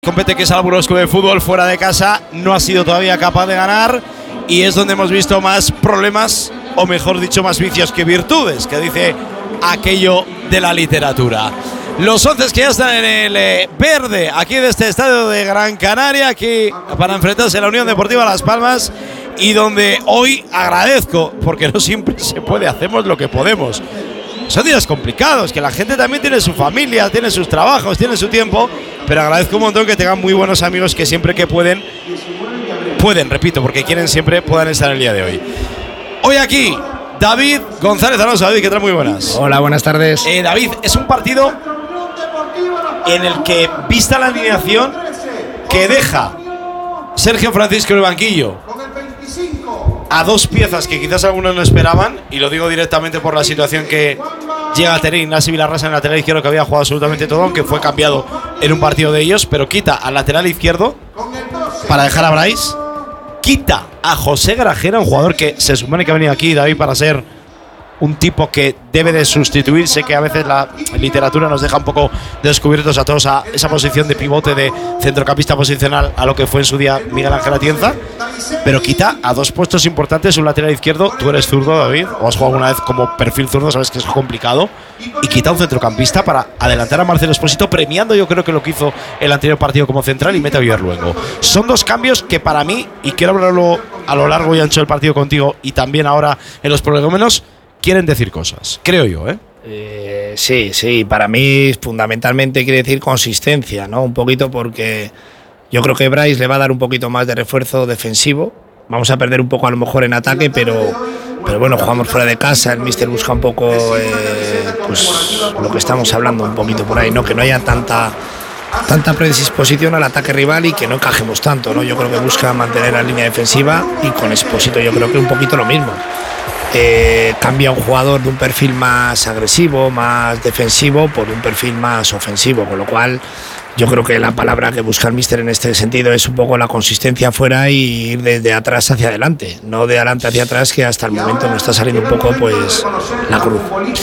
Compete que es Alburosco de fútbol fuera de casa, no ha sido todavía capaz de ganar y es donde hemos visto más problemas, o mejor dicho, más vicios que virtudes, que dice aquello de la literatura. Los 11 que ya están en el verde, aquí de este estadio de Gran Canaria, aquí para enfrentarse a la Unión Deportiva Las Palmas, y donde hoy agradezco, porque no siempre se puede, hacemos lo que podemos. Son días complicados, que la gente también tiene su familia, tiene sus trabajos, tiene su tiempo, pero agradezco un montón que tengan muy buenos amigos que siempre que pueden, repito, porque quieren siempre, puedan estar el día de hoy. Hoy aquí, David González Alonso. David, ¿qué tal? Muy buenas. Hola, buenas tardes. David, es un partido en el que, vista la alineación que deja Sergio Francisco en el banquillo, a dos piezas que quizás algunos no esperaban, y lo digo directamente por la situación que llega a tener Ignasi Vilarrasa en el lateral izquierdo, que había jugado absolutamente todo, aunque fue cambiado en un partido de ellos, pero quita al lateral izquierdo para dejar a Brais, quita a José Grajera, un jugador que se supone que ha venido aquí, David, para ser un tipo que debe de sustituirse, que a veces la literatura nos deja un poco descubiertos a todos a esa posición de pivote, de centrocampista posicional, a lo que fue en su día Miguel Ángel Atienza, pero quita a dos puestos importantes, un lateral izquierdo. Tú eres zurdo, David, o has jugado alguna vez como perfil zurdo, sabes que es complicado, y quita a un centrocampista para adelantar a Marcelo Espósito, premiando yo creo que lo que hizo el anterior partido como central, y mete a Villarluengo. Son dos cambios que para mí, y quiero hablarlo a lo largo y ancho del partido contigo y también ahora en los prolegómenos, quieren decir cosas, creo yo, ¿eh? Sí, para mí fundamentalmente quiere decir consistencia, ¿no? Un poquito, porque yo creo que Brais le va a dar un poquito más de refuerzo defensivo. Vamos a perder un poco a lo mejor en ataque, pero bueno, jugamos fuera de casa, el míster busca un poco pues lo que estamos hablando un poquito por ahí, ¿no? Que no haya tanta predisposición al ataque rival y que no encajemos tanto, ¿no? Yo creo que busca mantener la línea defensiva, y con Espósito yo creo que un poquito lo mismo. Cambia un jugador de un perfil más agresivo, más defensivo, por un perfil más ofensivo, con lo cual yo creo que la palabra que busca el míster en este sentido es un poco la consistencia afuera y ir desde atrás hacia adelante, no de adelante hacia atrás, que hasta el momento nos está saliendo un poco pues la cruz.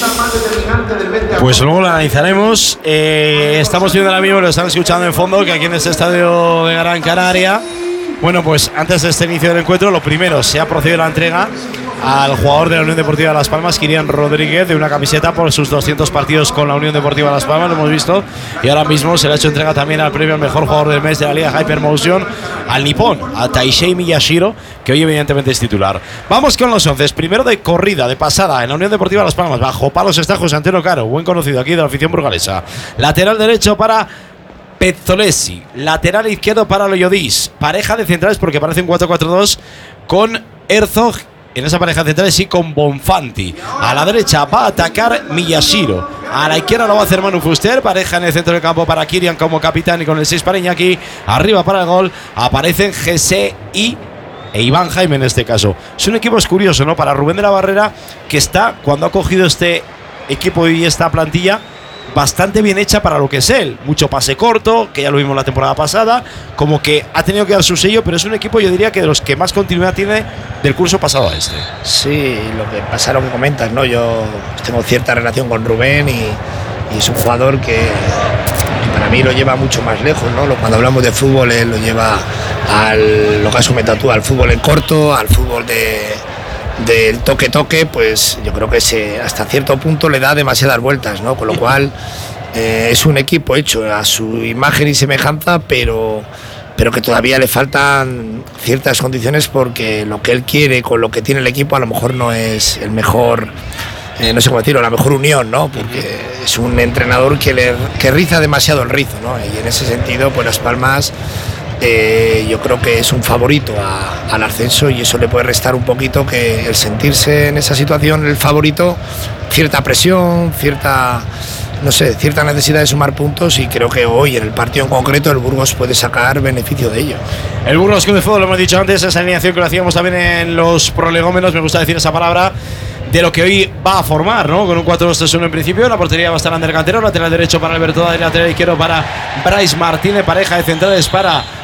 Pues luego lo analizaremos. Estamos viendo ahora mismo, lo están escuchando en fondo, que aquí en este estadio de Gran Canaria, bueno, pues antes de este inicio del encuentro, lo primero, se ha procedido la entrega al jugador de la Unión Deportiva Las Palmas, Kirian Rodríguez, de una camiseta por sus 200 partidos con la Unión Deportiva Las Palmas, lo hemos visto, y ahora mismo se le ha hecho entrega también al premio al mejor jugador del mes de la Liga Hypermotion, al nipón, a Taishei Miyashiro, que hoy evidentemente es titular. Vamos con los 11, primero de corrida, de pasada, en la Unión Deportiva Las Palmas, bajo palos está José Antonio Caro, buen conocido aquí de la afición burgalesa. Lateral derecho para Pezzolesi, lateral izquierdo para Loyodis, pareja de centrales porque parece un 4-4-2 con Herzog. En esa pareja central sí con Bonfanti. A la derecha va a atacar Miyashiro. A la izquierda lo va a hacer Manu Fuster. Pareja en el centro del campo para Kirian como capitán y con el 6 para Iñaki. Arriba para el gol aparecen Jesse e Iván Jaime en este caso. Es un equipo, es curioso, ¿no? Para Rubén de la Barrera, que está, cuando ha cogido este equipo y esta plantilla, bastante bien hecha para lo que es él. Mucho pase corto, que ya lo vimos la temporada pasada, como que ha tenido que dar su sello, pero es un equipo, yo diría, que de los que más continuidad tiene del curso pasado a este. Sí, lo que pasa, lo que comentas, ¿no? Yo tengo cierta relación con Rubén y es un jugador que para mí lo lleva mucho más lejos, ¿no? Cuando hablamos de fútbol, él lo lleva al, lo que has comentado tú, al fútbol en corto, al fútbol del toque, pues yo creo que hasta cierto punto le da demasiadas vueltas, ¿no? Con lo cual es un equipo hecho a su imagen y semejanza, pero que todavía le faltan ciertas condiciones, porque lo que él quiere con lo que tiene el equipo a lo mejor no es el mejor, no sé cómo decirlo, la mejor unión, ¿no? Porque es un entrenador que riza demasiado el rizo, ¿no? Y en ese sentido, pues Las Palmas yo creo que es un favorito al ascenso, y eso le puede restar un poquito, que el sentirse en esa situación el favorito, cierta presión, cierta necesidad de sumar puntos, y creo que hoy en el partido en concreto el Burgos puede sacar beneficio de ello. El Burgos Club de Fútbol, lo hemos dicho antes, esa alineación que lo hacíamos también en los prolegómenos, me gusta decir esa palabra, de lo que hoy va a formar, ¿no? Con un 4-2-3-1 en principio. La portería va a estar Ander Cantero, lateral derecho para Alberto Dade, lateral izquierdo para Brais Martínez, pareja de centrales para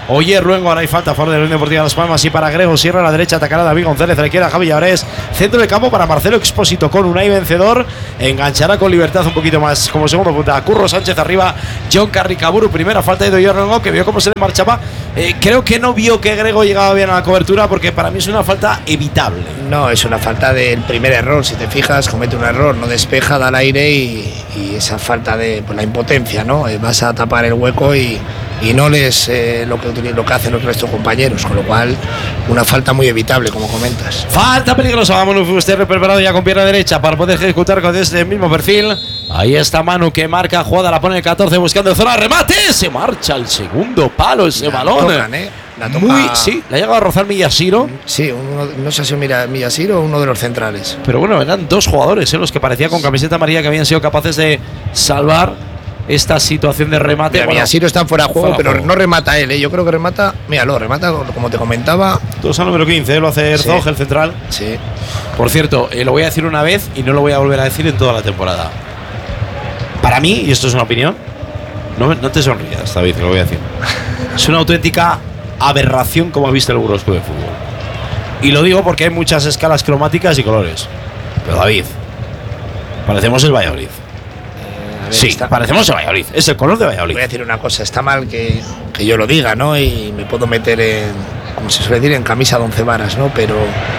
Oye, Ruengo, ahora hay falta a favor de la Unión Deportiva Las Palmas y para Grego Sierra a la derecha atacará David González, a la izquierda Javi Llabrés, centro de campo para Marcelo Expósito con Unai Vencedor, enganchará con libertad un poquito más como segundo punta, Curro Sánchez arriba, John Carricaburu, primera falta de Oye Ruengo que vio cómo se le marchaba, creo que no vio que Grego llegaba bien a la cobertura porque para mí es una falta evitable. No, es una falta del primer error, si te fijas, comete un error, no despeja, da al aire y esa falta de pues, la impotencia, ¿no? Vas a tapar el hueco y no les lo que hacen los restos compañeros, con lo cual una falta muy evitable, como comentas. Falta peligrosa, Manu Fuster preparado ya con pierna derecha para poder ejecutar con este mismo perfil. Ahí está Manu que marca jugada, la pone el 14 buscando zona de remate, se marcha al segundo palo ese balón. La toca, muy, sí, la ha llegado a rozar Miyashiro. Sí, no sé si Miyashiro o uno de los centrales. Pero bueno, eran dos jugadores los que parecía con camiseta amarilla que habían sido capaces de salvar esta situación de remate. Mira, bueno, Miyashiro está fuera de juego, pero juego. No remata él, Yo creo que remata, míralo, remata como te comentaba. Todos al número 15, lo hace Herzog, sí. El central. Sí. Por cierto, lo voy a decir una vez y no lo voy a volver a decir en toda la temporada. Para mí, y esto es una opinión, no te sonrías, David, lo voy a decir. Es una auténtica aberración como ha visto el Burgos Club de Fútbol. Y lo digo porque hay muchas escalas cromáticas y colores. Pero David, parecemos el Valladolid. Sí, parecemos el Valladolid. Es el color de Valladolid. Voy a decir una cosa, está mal que yo lo diga, ¿no? Y me puedo meter en, como se suele decir, en camisa de 11 varas, ¿no? Pero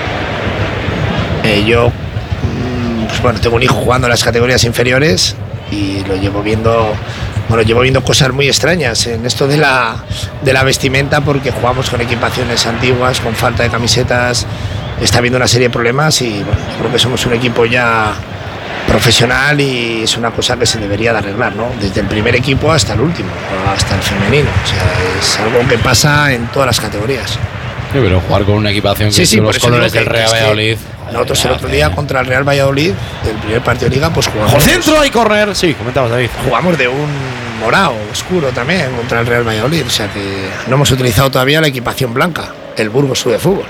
yo, pues bueno, tengo un hijo jugando en las categorías inferiores y lo llevo viendo. Bueno, llevo viendo cosas muy extrañas en esto de la vestimenta porque jugamos con equipaciones antiguas, con falta de camisetas, está habiendo una serie de problemas y bueno, yo creo que somos un equipo ya profesional y es una cosa que se debería de arreglar, ¿no? Desde el primer equipo hasta el último, hasta el femenino. O sea, es algo que pasa en todas las categorías. Sí, pero jugar con una equipación que sí, los colores del Real Valladolid. Nosotros el otro día contra el Real Valladolid, del primer partido de Liga, pues jugamos. ¡Por centro y córner! Sí, comentabas, David. Jugamos de un morado oscuro también contra el Real Valladolid. O sea que no hemos utilizado todavía la equipación blanca, el Burgos Club de Fútbol.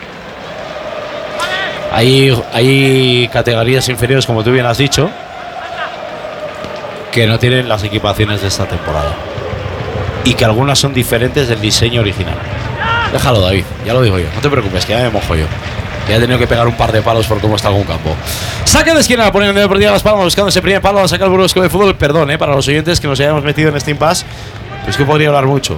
Hay categorías inferiores, como tú bien has dicho, que no tienen las equipaciones de esta temporada. Y que algunas son diferentes del diseño original. Déjalo, David, ya lo digo yo. No te preocupes, que ya me mojo yo. Ya he tenido que pegar un par de palos por cómo está algún campo. Saque de esquina, pone en el Deportivo Las Palmas buscando ese primer palo a sacar el Burgos Club de Fútbol. Perdón, para los oyentes que nos hayamos metido en este impasse. Pero es que podría hablar mucho.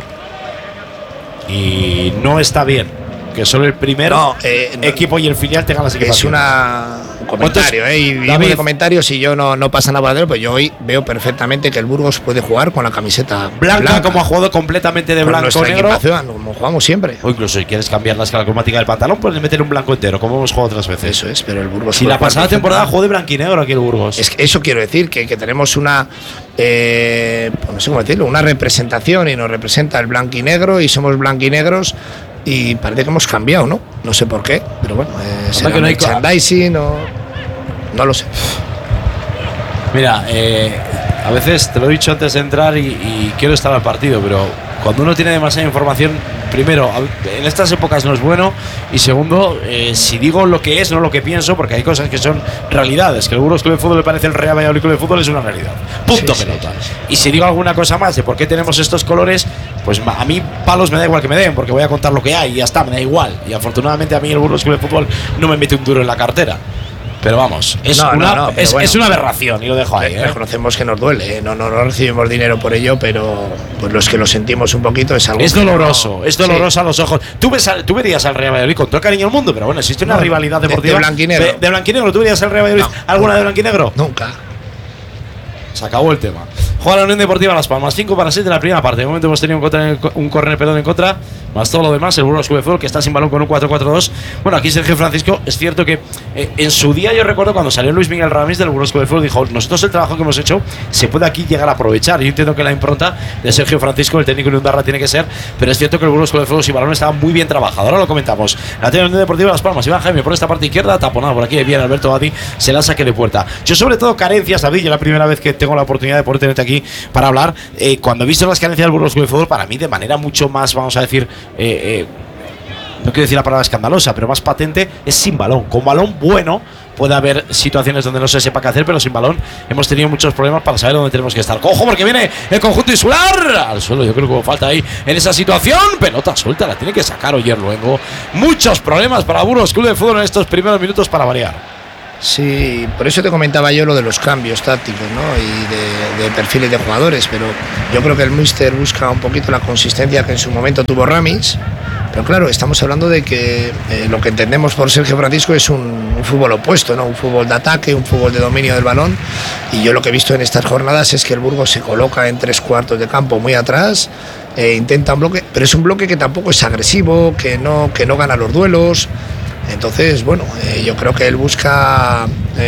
Y no está bien que solo el primer equipo y el filial tengan las equipaciones. Es un comentario, y David, de comentarios, y yo no pasa nada por él, pues yo hoy veo perfectamente que el Burgos puede jugar con la camiseta blanca como ha jugado completamente de blanco negro, como jugamos siempre. O incluso si quieres cambiar la escala cromática del pantalón, puedes meter un blanco entero, como hemos jugado otras veces. Eso es, pero el Burgos. Si la pasada temporada jugó de blanquinegro aquí el Burgos. Es que eso quiero decir, que tenemos una, no sé cómo decirlo, una representación y nos representa el blanquinegro y somos blanquinegros. Y parece que hemos cambiado, ¿no? No sé por qué, pero bueno, será que no hay merchandising o no lo sé. Mira, a veces te lo he dicho antes de entrar y quiero estar al partido, pero cuando uno tiene demasiada información, primero, en estas épocas no es bueno, y segundo, si digo lo que es, no lo que pienso, porque hay cosas que son realidades. Que el Burgos Club de Fútbol le parece el Real Valladolid Club de Fútbol es una realidad. Punto, pelota. Y si digo alguna cosa más de por qué tenemos estos colores, pues a mí palos me da igual que me den, porque voy a contar lo que hay y ya está, me da igual. Y afortunadamente a mí el Burgos Club de Fútbol no me mete un duro en la cartera. Pero vamos, es una aberración y lo dejo ahí. Reconocemos que nos duele, no recibimos dinero por ello, pero pues los que lo sentimos un poquito es algo. Es doloroso, es doloroso a los ojos. Tú verías al Real Valladolid con todo el cariño del mundo, pero bueno, existe una rivalidad deportiva. De blanquinegro. De blanquinegro, ¿tú verías al Real Valladolid alguna de blanquinegro? Nunca. Se acabó el tema. Juega la Unión Deportiva Las Palmas, 5-6 de la primera parte. De momento hemos tenido un córner en contra, más todo lo demás. El Burgos Club de Fútbol que está sin balón con un 4-4-2. Bueno, aquí Sergio Francisco, es cierto que en su día yo recuerdo cuando salió Luis Miguel Ramírez del Burgos Club de Fútbol, dijo, nosotros el trabajo que hemos hecho se puede aquí llegar a aprovechar. Yo entiendo que la impronta de Sergio Francisco, el técnico de Undarra, tiene que ser, pero es cierto que el Burgos Club de Fútbol sin balón estaba muy bien trabajado. Ahora lo comentamos. La Unión Deportiva Las Palmas, Iván Jaime por esta parte izquierda, taponado por aquí, bien Alberto Badi, se la saque de puerta. Yo sobre todo carencias, David, yo la primera vez que tengo la oportunidad de poder tenerte aquí para hablar, cuando he visto las carencias del Burgos Club de Fútbol, para mí de manera mucho más, vamos a decir, no quiero decir la palabra escandalosa, pero más patente, es sin balón. Con balón bueno, puede haber situaciones donde no se sepa qué hacer, pero sin balón hemos tenido muchos problemas para saber dónde tenemos que estar. ¡Cojo! Porque viene el conjunto insular al suelo. Yo creo que hubo falta ahí en esa situación. Pelota suelta, la tiene que sacar Oyer luego. Muchos problemas para Burgos Club de Fútbol en estos primeros minutos para variar. Sí, por eso te comentaba yo lo de los cambios tácticos, ¿no? Y de perfiles de jugadores, pero yo creo que el míster busca un poquito la consistencia que en su momento tuvo Ramis, pero claro, estamos hablando de que lo que entendemos por Sergio Francisco es un fútbol opuesto, ¿no? Un fútbol de ataque, un fútbol de dominio del balón, y yo lo que he visto en estas jornadas es que el Burgos se coloca en 3/4 de campo muy atrás, intenta un bloque, pero es un bloque que tampoco es agresivo, que no gana los duelos. Entonces, bueno, yo creo que él busca,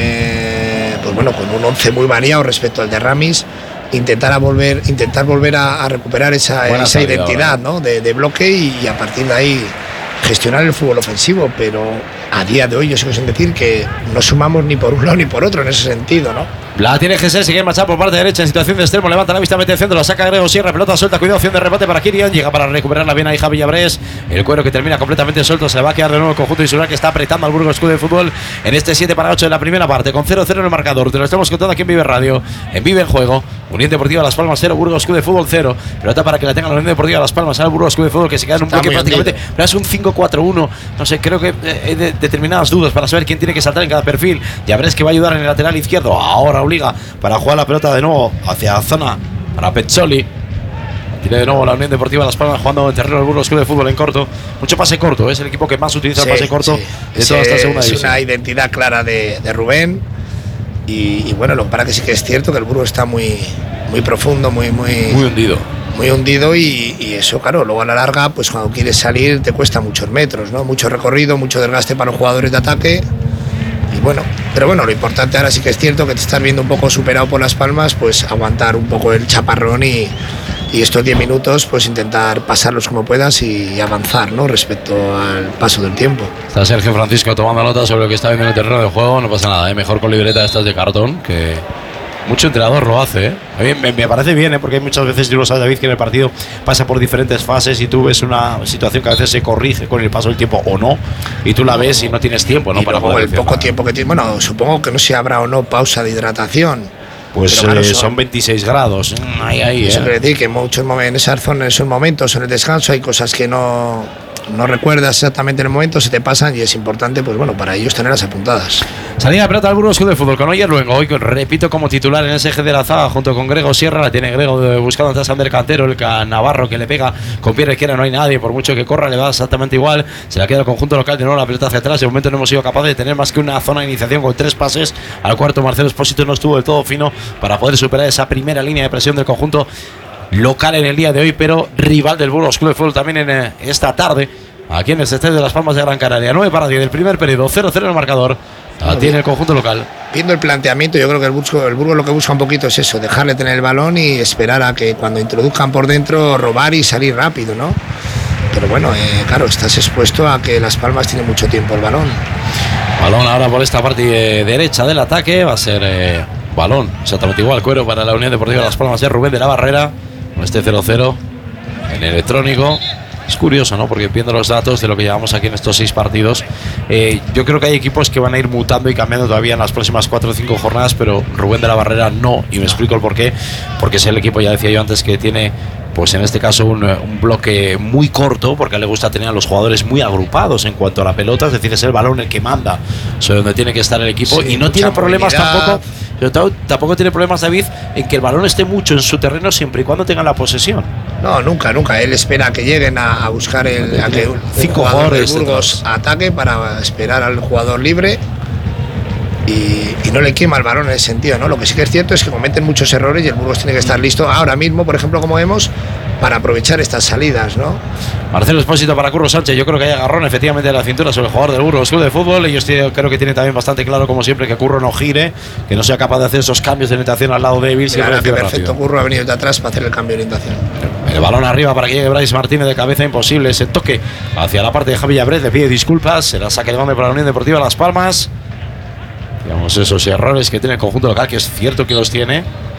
pues bueno, con un 11 muy variado respecto al de Ramis, intentar volver a recuperar esa identidad, ¿no? de bloque y a partir de ahí gestionar el fútbol ofensivo, pero a día de hoy yo sigo sin decir que no sumamos ni por un lado ni por otro en ese sentido, ¿no? La tiene Gesell, sigue marchar por parte derecha en situación de extremo, levanta la vista, mete el centro, la saca Grego Sierra, pelota suelta, cuidado, opción de remate para Kirian, llega para recuperarla bien ahí Javi Llabrés, el cuero que termina completamente suelto, se va a quedar de nuevo el conjunto insular que está apretando al Burgos Club de Fútbol en este 7-8 de la primera parte, con 0-0 en el marcador, te lo estamos contando aquí en Vive Radio, en Vive el Juego, Unión Deportiva Las Palmas 0, Burgos Club de Fútbol 0, pelota para que la tenga la Unión Deportiva Las Palmas, al Burgos Club de Fútbol que se queda en un bloque prácticamente, pero es un 5-4-1, no sé, creo que hay determinadas dudas para saber quién tiene que saltar en cada perfil, Llabrés que va a ayudar en el lateral izquierdo, ahora obliga para jugar la pelota de nuevo hacia la zona para Pezzoli. Tiene de nuevo la Unión Deportiva Las Palmas jugando en terreno del Burgos Club de Fútbol en corto. Mucho pase corto, es el equipo que más utiliza el pase corto de toda esta segunda división. Es una identidad clara de Rubén. Y bueno, lo que pasa que sí que es cierto que el Burgos está muy profundo, muy hundido. Muy hundido y eso, claro, luego a la larga, pues cuando quieres salir te cuesta muchos metros, ¿no? Mucho recorrido, mucho desgaste para los jugadores de ataque. Y bueno, pero bueno, lo importante ahora sí que es cierto que te estás viendo un poco superado por Las Palmas, pues aguantar un poco el chaparrón y estos 10 minutos pues intentar pasarlos como puedas y avanzar, ¿no? Respecto al paso del tiempo. Está Sergio Francisco tomando nota sobre lo que está viendo en el terreno de juego, no pasa nada, mejor con libreta de estas de cartón, que mucho entrenador lo hace, A mí me parece bien, porque hay muchas veces, yo lo sabes, David, que en el partido pasa por diferentes fases y tú ves una situación que a veces se corrige con el paso del tiempo o no, y tú la ves y no tienes tiempo, ¿no? Para poder el poco tiempo que tiene, bueno, supongo que no sé si habrá o no pausa de hidratación. Pues claro, son 26 grados. Eso quiere decir que en esas zonas, en esos momentos, en el descanso, hay cosas que no recuerdas exactamente en el momento, se te pasan y es importante, pues bueno, para ellos tenerlas apuntadas. Salida de pelota al Burgos Club de Fútbol con Oyer Luengo, hoy repito como titular en ese eje de la zaga junto con Grego Sierra, la tiene Grego buscando atrás a Ander Cantero, el Navarro que le pega con pierna izquierda, no hay nadie, por mucho que corra le da exactamente igual, se la queda el conjunto local, de nuevo la pelota hacia atrás, de momento no hemos sido capaces de tener más que una zona de iniciación con 3 pases, al cuarto Marcelo Espósito no estuvo del todo fino para poder superar esa primera línea de presión del conjunto local en el día de hoy, pero rival del Burgos Club de Fútbol también en esta tarde. Aquí en el Estadio de Las Palmas de Gran Canaria, 9-10 del primer periodo, 0-0 en el marcador. Tiene el conjunto local. Viendo el planteamiento, yo creo que el Burgos lo que busca un poquito es eso, dejarle tener el balón y esperar a que cuando introduzcan por dentro robar y salir rápido, ¿no? Pero bueno, claro, estás expuesto a que Las Palmas tiene mucho tiempo el balón. Balón ahora por esta parte derecha del ataque, va a ser balón, exactamente igual, cuero para la Unión Deportiva Las Palmas de Rubén de la Barrera, con este 0-0 en electrónico. Es curioso, ¿no? Porque viendo los datos de lo que llevamos aquí en estos 6 partidos, yo creo que hay equipos que van a ir mutando y cambiando todavía en las próximas 4 o 5 jornadas, pero Rubén de la Barrera no, y me explico el porqué, porque es el equipo, ya decía yo antes, que tiene, pues en este caso, un bloque muy corto, porque a él le gusta tener a los jugadores muy agrupados en cuanto a la pelota, es decir, es el balón el que manda sobre donde tiene que estar el equipo, sí, y no tiene problemas tampoco tiene problemas, David, en que el balón esté mucho en su terreno siempre y cuando tengan la posesión. No, nunca. Él espera a que lleguen a buscar a que 5 jugadores del Burgos ataque para esperar al jugador libre y no le quema el balón en ese sentido, ¿no? Lo que sí que es cierto es que cometen muchos errores y el Burgos tiene que estar listo ahora mismo, por ejemplo, como vemos, para aprovechar estas salidas, ¿no? Marcelo Espósito para Curro Sánchez, yo creo que hay agarrón efectivamente de la cintura sobre el jugador del Burgos Club de Fútbol. Ellos creo que tiene también bastante claro, como siempre, que Curro no gire, que no sea capaz de hacer esos cambios de orientación al lado débil. Claro, que perfecto, Curro ha venido de atrás para hacer el cambio de orientación. El balón arriba para que llegue Bryce Martínez de cabeza, imposible ese toque hacia la parte de Javi Llabrés, le pide disculpas, será saque de banda para la Unión Deportiva Las Palmas. Digamos, esos errores que tiene el conjunto local, que es cierto que los tiene.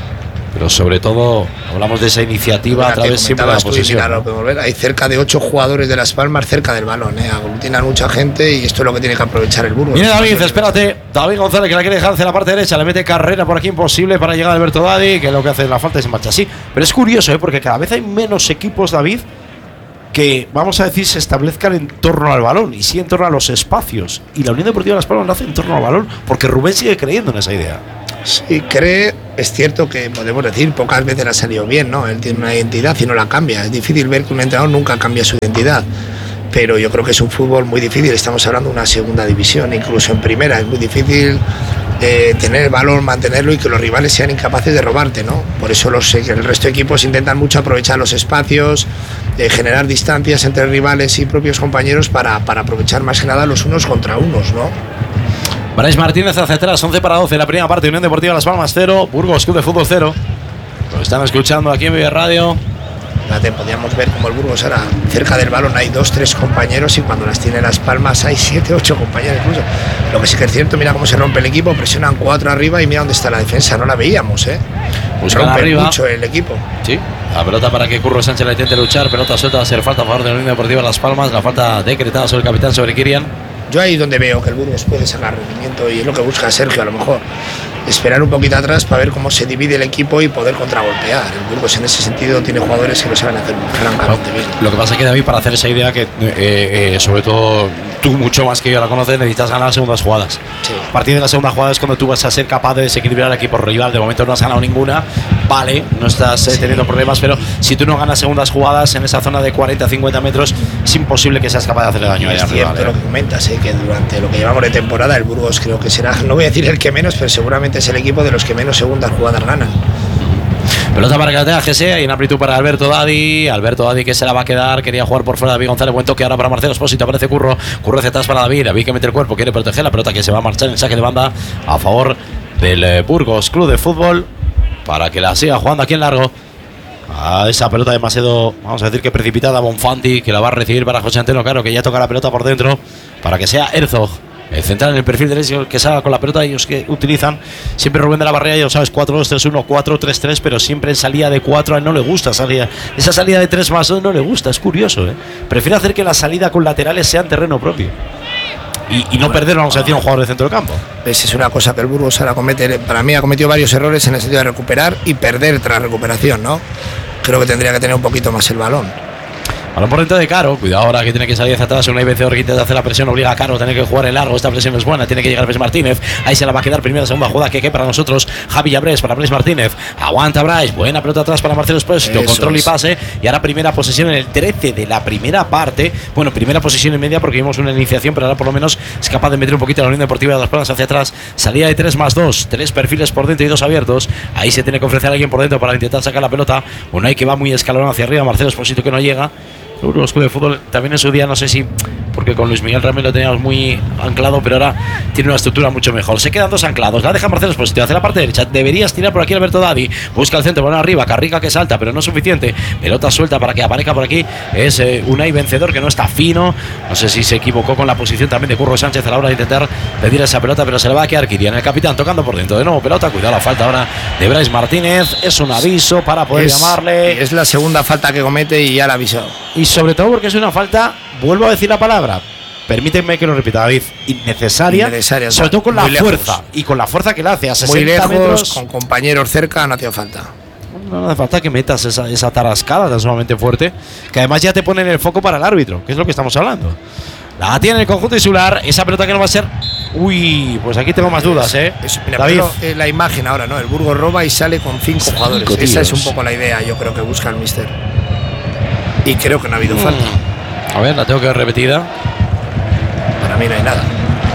pero sobre todo hablamos de esa iniciativa a través siempre de la posesión. Hay cerca de 8 jugadores de Las Palmas cerca del balón, aglutinan mucha gente y esto es lo que tiene que aprovechar el Burgos. Viene David, espérate, David González que la quiere dejar hacia la parte derecha, le mete carrera por aquí imposible para llegar a Alberto Dadi, que lo que hace es la falta y se marcha así. Pero es curioso, porque cada vez hay menos equipos, David, que vamos a decir se establezcan en torno al balón y sí en torno a los espacios. Y la Unión Deportiva Las Palmas lo hace en torno al balón porque Rubén sigue creyendo en esa idea. Sí, es cierto que podemos decir pocas veces le ha salido bien, ¿no? Él tiene una identidad y no la cambia. Es difícil ver que un entrenador nunca cambia su identidad. Pero yo creo que es un fútbol muy difícil. Estamos hablando de una segunda división, incluso en primera. Es muy difícil tener el balón, mantenerlo y que los rivales sean incapaces de robarte, ¿no? Por eso el resto de equipos intentan mucho aprovechar los espacios, generar distancias entre rivales y propios compañeros para aprovechar más que nada los unos contra unos, ¿no? Brais Martínez hacia atrás, 11-12, la primera parte, Unión Deportiva Las Palmas 0, Burgos Club de Fútbol 0. Lo están escuchando aquí en Vive Radio. Fíjate, podíamos ver como el Burgos ahora cerca del balón hay 2-3 compañeros y cuando las tiene Las Palmas hay 7-8 compañeros incluso. Lo que sí que es cierto, mira cómo se rompe el equipo, presionan 4 arriba y mira dónde está la defensa, no la veíamos, Buscan rompe arriba mucho el equipo. Sí, la pelota para que Curro Sánchez la intente luchar, pelota suelta, va a ser falta a favor de la Unión Deportiva Las Palmas, la falta decretada sobre el capitán, sobre Kirian. Yo ahí donde veo que el Burgos puede sacar rendimiento y es lo que busca Sergio a lo mejor. Esperar un poquito atrás para ver cómo se divide el equipo y poder contragolpear. El Burgos en ese sentido tiene jugadores que lo saben hacer francamente bien. Lo que pasa es que David, para hacer esa idea que sobre todo tú mucho más que yo la conoces, necesitas ganar las segundas jugadas. Sí. A partir de la segunda jugada es cuando tú vas a ser capaz de desequilibrar al equipo rival. De momento no has ganado ninguna, vale, no estás teniendo problemas, pero si tú no ganas segundas jugadas en esa zona de 40-50 metros, es imposible que seas capaz de hacerle daño a ella. Es cierto lo que comentas, que durante lo que llevamos de temporada el Burgos creo que será, no voy a decir el que menos, pero seguramente es el equipo de los que menos segundas jugadas ganan. Pelota para que la tenga GC, hay en amplitud para Alberto Dadi que se la va a quedar, quería jugar por fuera David González, buen toque ahora para Marcelo Espósito, aparece Curro hacia atrás para David que mete el cuerpo, quiere proteger la pelota que se va a marchar en saque de banda a favor del Burgos Club de Fútbol para que la siga jugando aquí en largo. A esa pelota demasiado, vamos a decir que precipitada, Bonfanti, que la va a recibir para José Anteno, claro, que ya toca la pelota por dentro para que sea Herzog el central en el perfil derecho que salga con la pelota. Ellos que utilizan siempre Rubén de la Barrera, ya lo sabes, 4-2-3-1, 4-3-3, pero siempre en salida de 4. A él no le gusta esa salida de 3 más 2 no le gusta, es curioso, prefiere hacer que la salida con laterales sea en terreno propio y no perder, vamos a decir, un jugador de centro del campo. Esa es una cosa que el Burgos ahora comete. Para mí ha cometido varios errores en el sentido de recuperar y perder tras recuperación, ¿no? Creo que tendría que tener un poquito más el balón. Balón por dentro de Caro, cuidado ahora que tiene que salir hacia atrás, una vencedor que intenta hacer la presión, obliga a Caro a tener que jugar el largo, esta presión es buena, tiene que llegar Brais Martínez, ahí se la va a quedar primera, segunda jugada que para nosotros, Javi Llabrés para Brais Martínez, aguanta Brais, buena pelota atrás para Marcelo Espósito, control y pase, y ahora primera posesión en el 13 de la primera parte, bueno, primera posesión y media porque vimos una iniciación, pero ahora por lo menos es capaz de meter un poquito a la Unión Deportiva de Las Palmas hacia atrás, salida de 3 más 2, 3 perfiles por dentro y 2 abiertos, ahí se tiene que ofrecer a alguien por dentro para intentar sacar la pelota, Unai que va muy escalonado hacia arriba, Marcelo Espósito que no llega. Burgos Club de Fútbol también en su día, no sé si porque con Luis Miguel Ramírez lo teníamos muy anclado, pero ahora tiene una estructura mucho mejor. Se quedan 2 anclados, la deja Marcelo Espósito hacia la parte derecha, deberías tirar por aquí Alberto Dadi, busca el centro, bueno arriba, Carrica que salta, pero no es suficiente, pelota suelta para que aparezca por aquí, es Unai vencedor que no está fino, no sé si se equivocó con la posición también de Curro Sánchez a la hora de intentar pedir esa pelota, pero se le va a quedar Kirian, el capitán tocando por dentro, de nuevo pelota, cuidado la falta ahora de Brais Martínez, es un aviso para poder llamarle. Es la segunda falta que comete y ya la avisó. Y sobre todo porque es una falta, vuelvo a decir la palabra, permíteme que lo repita David, innecesaria sobre todo con la fuerza lejos. Y con la fuerza que le hace a 60 muy lejos, metros, con compañeros cerca, no hacía falta. No hace falta que metas esa tarascada tan sumamente fuerte, que además ya te pone en el foco para el árbitro, que es lo que estamos hablando. La tiene el conjunto insular, esa pelota que no va a ser. Uy, pues aquí tengo más dudas, Mira, David. La imagen ahora, ¿no? El Burgos roba y sale con 5 jugadores. Tíos. Esa es un poco la idea, yo creo que busca el míster. Y creo que no ha habido falta. A ver, la tengo que ver repetida. Para mí no hay nada.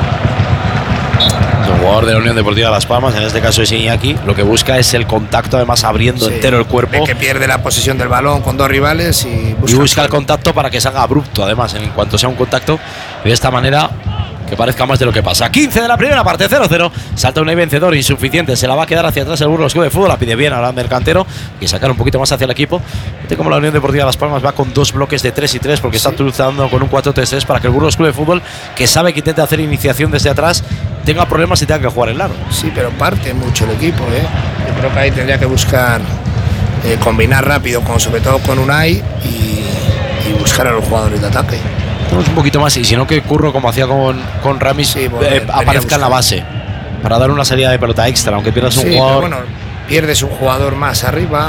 El jugador de la Unión Deportiva Las Palmas, en este caso es Iñaki, lo que busca es el contacto, además abriendo entero el cuerpo. Que pierde la posesión del balón con 2 rivales y busca el contacto para que salga abrupto, además, en cuanto sea un contacto, de esta manera que parezca más de lo que pasa. 15 de la primera parte, 0-0. Salta un vencedor insuficiente, se la va a quedar hacia atrás el Burgos Club de Fútbol, la pide bien ahora del cantero y sacar un poquito más hacia el equipo. Fíjate como la Unión Deportiva Las Palmas va con 2 bloques de 3 y 3 porque está utilizando con un 4-3-3 para que el Burgos Club de Fútbol, que sabe que intenta hacer iniciación desde atrás, tenga problemas y tenga que jugar en largo. Sí, pero parte mucho el equipo, creo que ahí tendría que buscar combinar rápido, sobre todo con Unai y buscar a los jugadores de ataque. Un poquito más, y si no que Curro, como hacía con Ramis, Sí, aparezca en la base para dar una salida de pelota extra, aunque pierdas un jugador. Pero bueno, pierdes un jugador más arriba.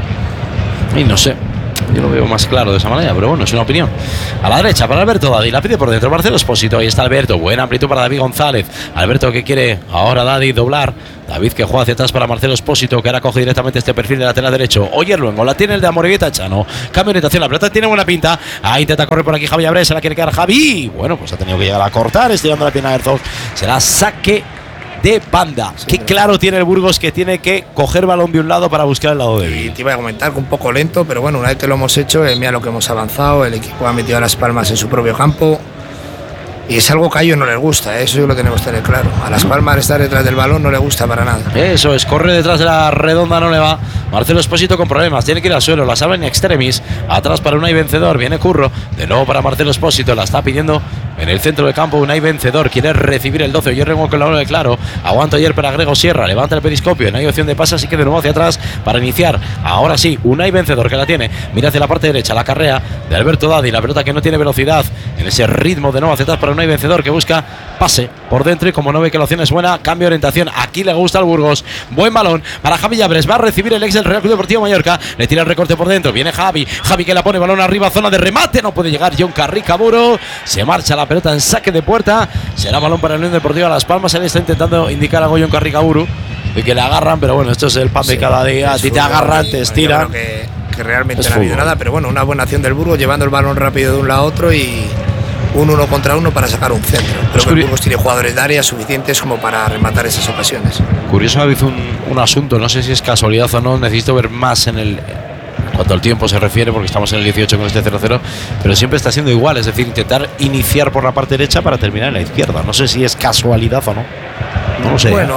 Y no sé, yo lo veo más claro de esa manera, pero bueno, es una opinión. A la derecha para Alberto Dadi, la pide por dentro Marcelo Espósito, ahí está Alberto, buena amplitud para David González. Alberto que quiere ahora Dadi doblar. David que juega hacia atrás para Marcelo Espósito, que ahora coge directamente este perfil de lateral derecho. Oyer luego la tiene el de Amorebieta Chano. Cambio de orientación, la pelota tiene buena pinta. Ahí intenta correr por aquí Javi Abrés, se la quiere quedar Javi. Bueno, pues ha tenido que llegar a cortar, estirando la pierna de Herzog. Será saque de banda. Sí, qué claro tiene el Burgos que tiene que coger balón de un lado para buscar el lado débil. Y te iba a comentar que un poco lento, pero bueno, una vez que lo hemos hecho, mira lo que hemos avanzado. El equipo ha metido Las Palmas en su propio campo. Y es algo que a ellos no les gusta, eso lo tenemos que tener claro. A Las Palmas estar detrás del balón no le gusta para nada. Eso es, corre detrás de la redonda, no le va. Marcelo Espósito con problemas, tiene que ir al suelo, la salva en extremis. Atrás para Unai Vencedor, viene Curro. De nuevo para Marcelo Espósito, la está pidiendo en el centro del campo. Unai Vencedor quiere recibir el 12. Yo rengo con la bola de claro. Aguanto ayer para Grego Sierra, levanta el periscopio. No hay opción de pase, así que de nuevo hacia atrás para iniciar. Ahora sí, Unai Vencedor que la tiene. Mira hacia la parte derecha, la carrera de Alberto Dadi. La pelota que no tiene velocidad en ese ritmo de nuevo hacia atrás para Unai Vencedor que busca pase por dentro y como no ve que la opción es buena, cambio de orientación. Aquí le gusta al Burgos. Buen balón para Javi Llabres. Va a recibir el ex del Real Club Deportivo Mallorca. Le tira el recorte por dentro. Viene Javi. Javi que la pone balón arriba, zona de remate. No puede llegar John Carricaburo. Se marcha la pelota en saque de puerta. Será balón para el Unión Deportiva Las Palmas. Él está intentando indicar a John Carricaburo y que le agarran, pero bueno, esto es el pan de cada día. A ti te agarran, te estiran. Que realmente no ha habido nada, pero bueno, una buena acción del Burgos llevando el balón rápido de un lado a otro y un 1 contra 1 para sacar un centro. Pero que el Burgos tiene jugadores de área suficientes como para rematar esas ocasiones. Curioso, David, un asunto, no sé si es casualidad o no, necesito ver más en cuanto al tiempo se refiere, porque estamos en el 18 con este 0-0, pero siempre está siendo igual, es decir, intentar iniciar por la parte derecha para terminar en la izquierda. No sé si es casualidad o no. No lo sé. Bueno,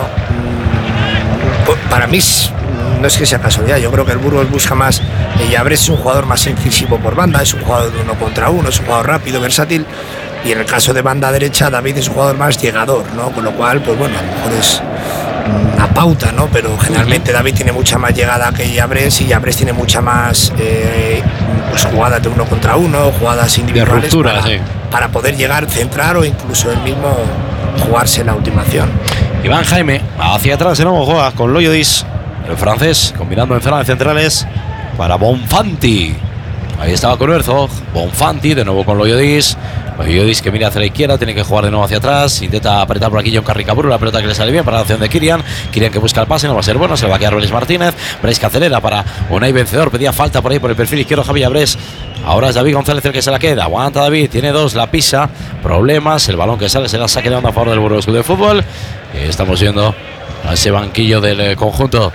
para mí no es que sea casualidad, yo creo que el Burgos busca más. Llabres es un jugador más incisivo por banda, es un jugador de 1 contra 1, es un jugador rápido, versátil, y en el caso de banda derecha David es un jugador más llegador, ¿no? Con lo cual, pues bueno, a lo mejor es una pauta, ¿no? Pero generalmente David tiene mucha más llegada que Llabres y Llabres tiene mucha más pues jugadas de 1 contra 1, jugadas individuales de ruptura, para poder llegar, centrar o incluso él mismo jugarse la última acción. Iván Jaime hacia atrás de nuevo, juega con Loyodis, el francés, combinando en zona de centrales para Bonfanti. Ahí estaba con Herzog, Bonfanti de nuevo con Loyodis. Loyodis que mira hacia la izquierda, tiene que jugar de nuevo hacia atrás, intenta apretar por aquí John Carricaburo, la pelota que le sale bien para la acción de Kirian que busca el pase, no va a ser bueno, se le va a quedar Brais Martínez. Brais que acelera para Unai Vencedor, pedía falta por ahí por el perfil izquierdo Javi Abrés. Ahora es David González el que se la queda, aguanta David, tiene 2, la pisa, problemas, el balón que sale será saque de onda a favor del Burgos Club de Fútbol. Estamos viendo a ese banquillo del conjunto.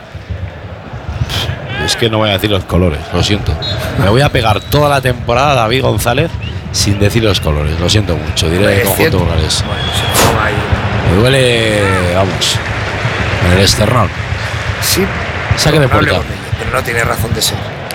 Es que no voy a decir los colores, lo siento. Me voy a pegar toda la temporada a David González sin decir los colores, lo siento mucho, diré el conjunto burgalés. Me duele, vamos, en el esternón. Sí, saque de puerta. Pero no tiene razón de ser.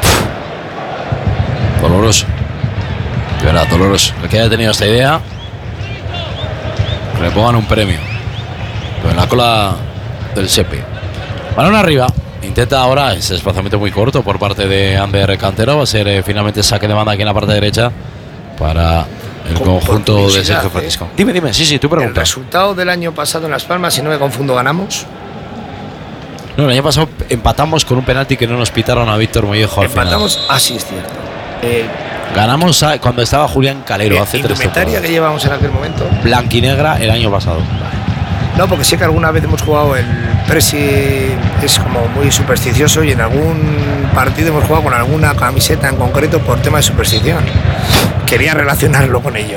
Doloroso. De verdad, doloroso. El que haya tenido esta idea, que le pongan un premio. Pero en la cola del Sepe. Balón arriba. Intenta ahora ese desplazamiento muy corto por parte de Ander Cantero. Va a ser finalmente saque de banda aquí en la parte derecha para el conjunto de Sergio Francisco. Dime, sí, tú preguntas. ¿El resultado del año pasado en Las Palmas, si no me confundo, ganamos? No, el año pasado empatamos con un penalti que no nos pitaron a Víctor Mollejo al final. Empatamos, sí es cierto. Ganamos cuando estaba Julián Calero hace 3 temporadas. Que llevamos en aquel momento. Blanquinegra el año pasado. No, porque sé que alguna vez hemos jugado el Presi, es como muy supersticioso, y en algún partido hemos jugado con alguna camiseta en concreto por tema de superstición. Quería relacionarlo con ello.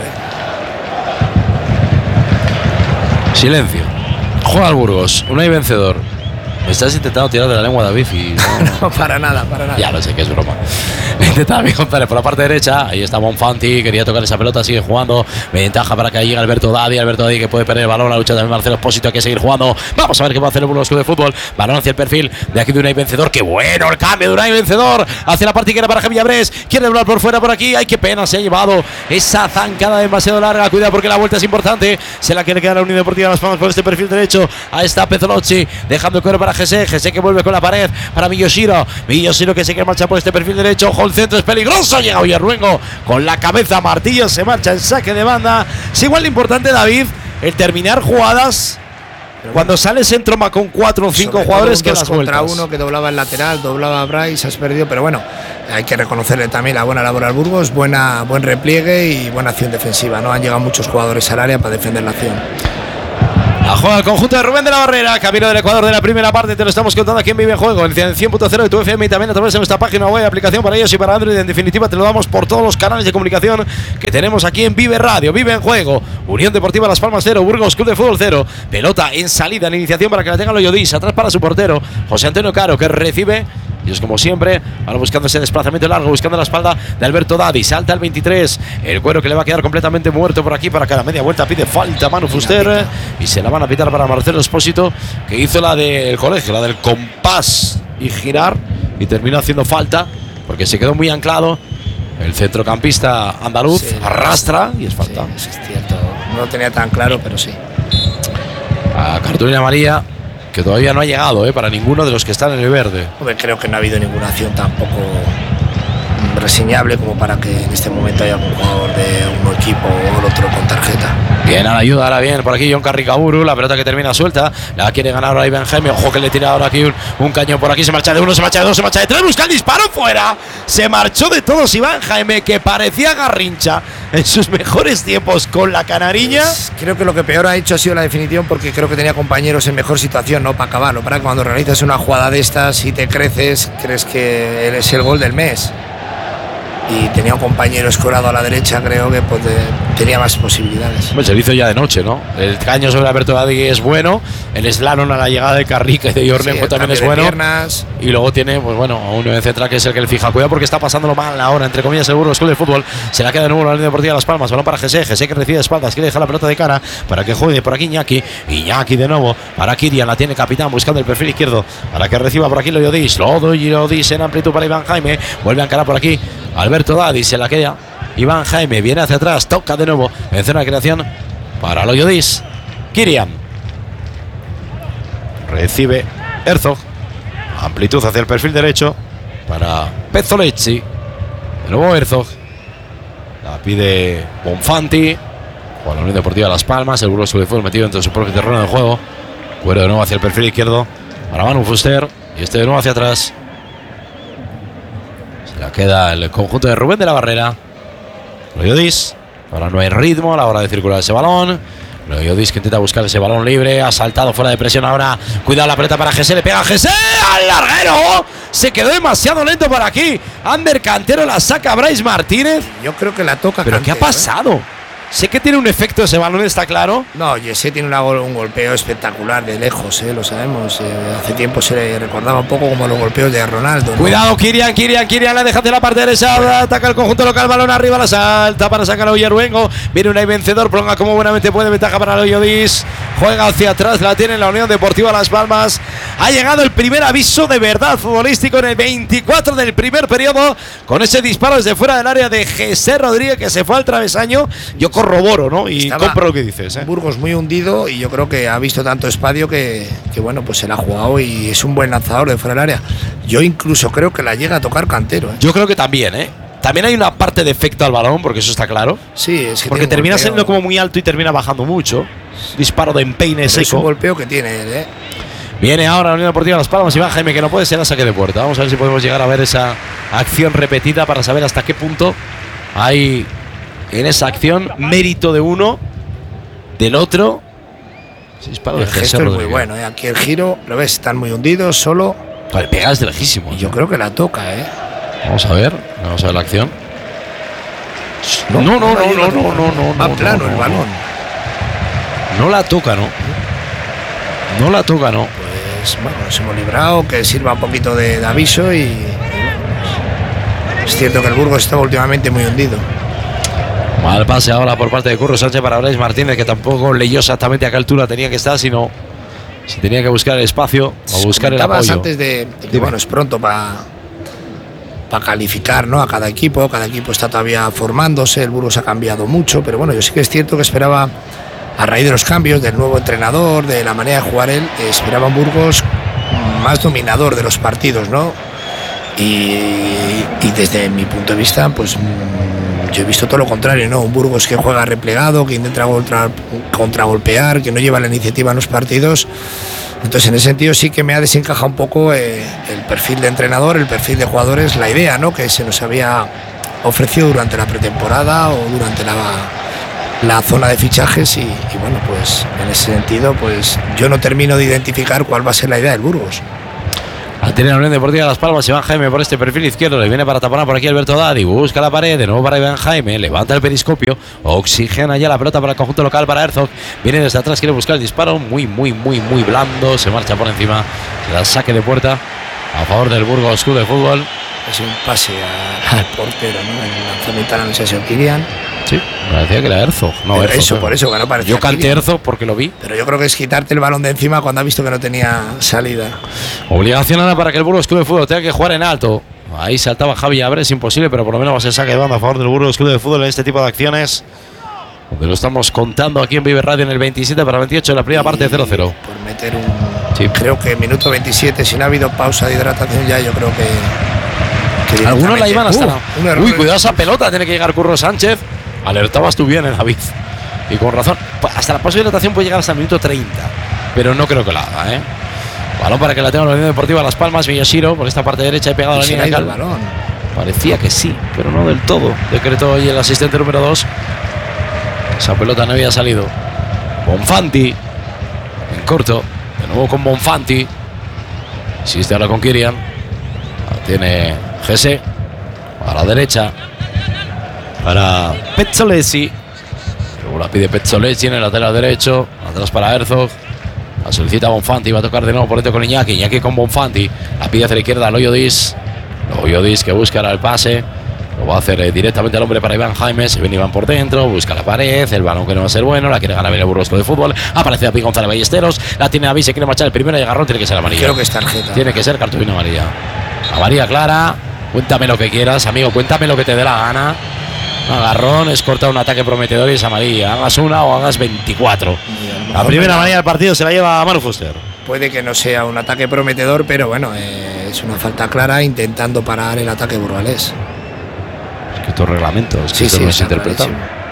Silencio. Juega al Burgos, Unai Vencedor. Me estás intentando tirar de la lengua, David, y no, para nada. Ya lo sé que es broma. Intenta David González por la parte derecha. Ahí está Bonfanti, quería tocar esa pelota, sigue jugando. Ventaja para que llegue Alberto Dadi que puede perder el balón. La lucha también Marcelo Espósito, hay que seguir jugando. Vamos a ver qué va a hacer el Burgos Club de Fútbol. Balón hacia el perfil de aquí de Unai Vencedor. Qué bueno el cambio de Unai Vencedor. Hacia la parte izquierda para Javier Brés. Quiere doblar por fuera por aquí. Ay, qué pena, se ha llevado esa zancada demasiado larga. Cuidado porque la vuelta es importante. Se la quiere quedar la Unión Deportiva Las Palmas por este perfil derecho. Ahí está Pezzolocci, dejando el cuero para Jesse que vuelve con la pared para Miyoshiro que se quiere marchar por este perfil derecho. Ojo, el centro es peligroso. Llega Oyerruengo con la cabeza martillo, se marcha en saque de banda. Es igual de importante, David, el terminar jugadas cuando sales en tromba con 4 o 5 jugadores que las contra vueltas. Uno que doblaba el lateral, doblaba a Bryce, has perdido, pero bueno, hay que reconocerle también la buena labor al Burgos, buen repliegue y buena acción defensiva, ¿no? Han llegado muchos jugadores al área para defender la acción. La juega el conjunto de Rubén de la Barrera, camino del Ecuador de la primera parte. Te lo estamos contando aquí en Vive en Juego, en 100.0 de tu FM y también a través de nuestra página web, aplicación para ellos y para Android. En definitiva, te lo damos por todos los canales de comunicación que tenemos aquí en Vive Radio. Vive en Juego, Unión Deportiva Las Palmas 0, Burgos Club de Fútbol 0. Pelota en salida, en iniciación para que la tenga Loyodis. Atrás para su portero, José Antonio Caro, que recibe. Y es como siempre, ahora buscando ese desplazamiento largo, buscando la espalda de Alberto Dadi. Salta el 23, el cuero que le va a quedar completamente muerto por aquí. Para cada media vuelta pide falta Manu Fuster. Y se la van a pitar para Marcelo Espósito, que hizo la del colegio, la del compás y girar. Y terminó haciendo falta, porque se quedó muy anclado. El centrocampista andaluz arrastra y es falta. Sí, es cierto, no lo tenía tan claro, pero sí. A cartulina amarilla, que todavía no ha llegado para ninguno de los que están en el verde. Hombre, creo que no ha habido ninguna acción tampoco reseñable como para que en este momento haya un jugador de un equipo o el otro con tarjeta. Bien a la ayuda, ahora bien, por aquí John Carricaburu, la pelota que termina suelta, la quiere ganar ahora Iván Jaime, ojo que le tira ahora aquí un cañón por aquí, se marcha de uno, se marcha de dos, se marcha de tres, busca el disparo fuera, se marchó de todos Iván Jaime, que parecía Garrincha en sus mejores tiempos con la canariña. Pues creo que lo que peor ha hecho ha sido la definición, porque creo que tenía compañeros en mejor situación, ¿no? Para acabarlo, para que cuando realizas una jugada de estas y te crees que es el gol del mes. Y tenía un compañero escorado a la derecha, creo que tenía más posibilidades. Pues se lo hizo ya de noche, ¿no? El caño sobre Alberto Dadi es bueno, el slalom a la llegada de Carrica y de Yorlenko también es bueno. Piernas. Y luego tiene, pues bueno, a un central que es el que le fija. Cuidado porque está pasándolo mal ahora, entre comillas, el Burgos Club de Fútbol. Se la queda de nuevo la Unión Deportiva Las Palmas. Balón para Jesse que recibe de espaldas, quiere dejar la pelota de cara para que juegue por aquí Iñaki. Iñaki de nuevo para Kirian, la tiene capitán buscando el perfil izquierdo para que reciba por aquí Loyodis. Loyodis en amplitud para Iván Jaime. Vuelve a encarar por aquí Alberto Dadi, se la queda Iván Jaime, viene hacia atrás, toca de nuevo en zona de creación para Loyodis. Kirian recibe Herzog, amplitud hacia el perfil derecho para Pezzolocci, de nuevo Herzog, la pide Bonfanti con la Unión Deportiva Las Palmas. El Burgos Club de Fútbol metido dentro de su propio terreno de juego. Cuero de nuevo hacia el perfil izquierdo para Manu Fuster y este de nuevo hacia atrás. La queda el conjunto de Rubén de la Barrera. Loyodis, ahora no hay ritmo a la hora de circular ese balón. Loyodis que intenta buscar ese balón libre, ha saltado fuera de presión ahora. Cuidado la pelota para Jesse, le pega a Jesse al larguero. Se quedó demasiado lento por aquí. Ander Cantero la saca a Bryce Martínez. Yo creo que la toca. ¿Pero Cantero, qué ha pasado? Sé que tiene un efecto ese balón, está claro. No, Jesse tiene un golpeo espectacular de lejos, lo sabemos. Hace tiempo se le recordaba un poco como los golpeos de Ronaldo, ¿no? Cuidado, Kirian, la deja de la parte derecha, ataca el conjunto local, balón arriba, la salta para sacar a Oyerruengo. Viene un vencedor, prolonga como buenamente puede, ventaja para Loyodis. Juega hacia atrás, la tiene la Unión Deportiva Las Palmas. Ha llegado el primer aviso de verdad futbolístico en el 24 del primer periodo, con ese disparo desde fuera del área de Jesse Rodríguez, que se fue al travesaño. Yo corroboro, ¿no? Y compro lo que dices, Burgos muy hundido, y yo creo que ha visto tanto espacio que bueno, pues se la ha jugado y es un buen lanzador de fuera del área. Yo incluso creo que la llega a tocar Cantero, Yo creo que también, También hay una parte de efecto al balón, porque eso está claro. Sí, es que porque termina siendo como muy alto y termina bajando mucho. Disparo de empeine seco. Es un golpeo que tiene él, Viene ahora la Unión Deportiva Las Palmas, Iván Jaime, que no puede ser a saque de puerta. Vamos a ver si podemos llegar a ver esa acción repetida para saber hasta qué punto hay en esa acción mérito de uno, del otro. Disparo el gesto es muy bueno, Aquí el giro, lo ves, están muy hundidos, solo. Vale, pegas de lejísimo. Y yo creo que la toca, Vamos a ver la acción. No. Va plano el balón. No la toca, ¿no? No la toca, ¿no? Pues bueno, nos hemos librado, que sirva un poquito de aviso y Es cierto que el Burgos estaba últimamente muy hundido. Mal pase ahora por parte de Curro Sánchez para Brais Martínez, que tampoco leyó exactamente a qué altura tenía que estar, sino si tenía que buscar el espacio o buscar el apoyo. Antes de que, bueno, es pronto para calificar, ¿no?, a cada equipo está todavía formándose, el Burgos ha cambiado mucho, pero bueno, yo sí que es cierto que esperaba, a raíz de los cambios, del nuevo entrenador, de la manera de jugar él, esperaba un Burgos más dominador de los partidos, ¿no? Y desde mi punto de vista, pues yo he visto todo lo contrario, ¿no? Un Burgos que juega replegado, que intenta contragolpear, que no lleva la iniciativa en los partidos. Entonces, en ese sentido sí que me ha desencajado un poco el perfil de entrenador, el perfil de jugadores, la idea, ¿no?, que se nos había ofrecido durante la pretemporada o durante la zona de fichajes y bueno, pues en ese sentido, pues yo no termino de identificar cuál va a ser la idea del Burgos. Tiene la Unión Deportiva de Las Palmas, Iván Jaime por este perfil izquierdo, le viene para tapar por aquí Alberto Dadi, busca la pared, de nuevo para Iván Jaime, levanta el periscopio, oxigena ya la pelota para el conjunto local, para Herzog, viene desde atrás, quiere buscar el disparo, muy blando, se marcha por encima, se da saque de puerta a favor del Burgos Club de Fútbol. Es un pase al portero, ¿no?, en el lanzamiento, no sé si Kirian. Sí, me parecía que era Herzog. No, Herzog, por eso que no parecía. Yo canté Herzog porque lo vi. Pero yo creo que es quitarte el balón de encima cuando ha visto que no tenía salida. Obligación ahora para que el Burgos Club de Fútbol tenga que jugar en alto. Ahí saltaba Javi Abres, imposible, pero por lo menos va a ser saque de banda a favor del Burgos Club de Fútbol en este tipo de acciones. Donde lo estamos contando aquí en Vive Radio en el 27 para 28 de la primera parte, 0-0. Por meter sí. Creo que minuto 27, si no ha habido pausa de hidratación ya, yo creo que algunos la iban hasta uy, cuidado esa pelota, tiene que llegar Curro Sánchez. Alertabas tú bien, David, y con razón. Hasta la pausa de hidratación puede llegar hasta el minuto 30, pero no creo que la haga, ¿eh? Balón para que la tenga la Unión Deportiva Las Palmas, Miyashiro por esta parte derecha, he pegado a la línea de cal. Parecía que sí, pero no del todo. Decretó hoy el asistente número 2. Esa pelota no había salido. Bonfanti en corto, de nuevo con Bonfanti. Insiste ahora con Kirian. La tiene Gese a la derecha para Pezzolesi. Luego la pide Pezzolesi en el lateral derecho. Atrás para Herzog. La solicita Bonfanti. Va a tocar de nuevo por dentro con Iñaki. Iñaki con Bonfanti. La pide hacia la izquierda Loyo Dis. Loyo Dis que busca el pase. Lo va a hacer directamente al hombre para Iván Jaime. Se viene Iván por dentro. Busca la pared. El balón que no va a ser bueno. La quiere ganar bien el Burgos Club de Fútbol. Aparece David González Ballesteros. La tiene David. Se quiere marchar el primero y agarrón. Tiene que ser amarilla. Creo que es tarjeta. Tiene que ser cartulina amarilla. Amarilla clara. Cuéntame lo que quieras, amigo. Cuéntame lo que te dé la gana. Agarrón, es cortar un ataque prometedor y es amarilla. Hagas una o hagas 24. La primera amarilla del partido se la lleva a Manu Fuster. Puede que no sea un ataque prometedor, pero bueno, es una falta clara intentando parar el ataque burgalés. Es que estos reglamentos, sí, esto no es interpretable.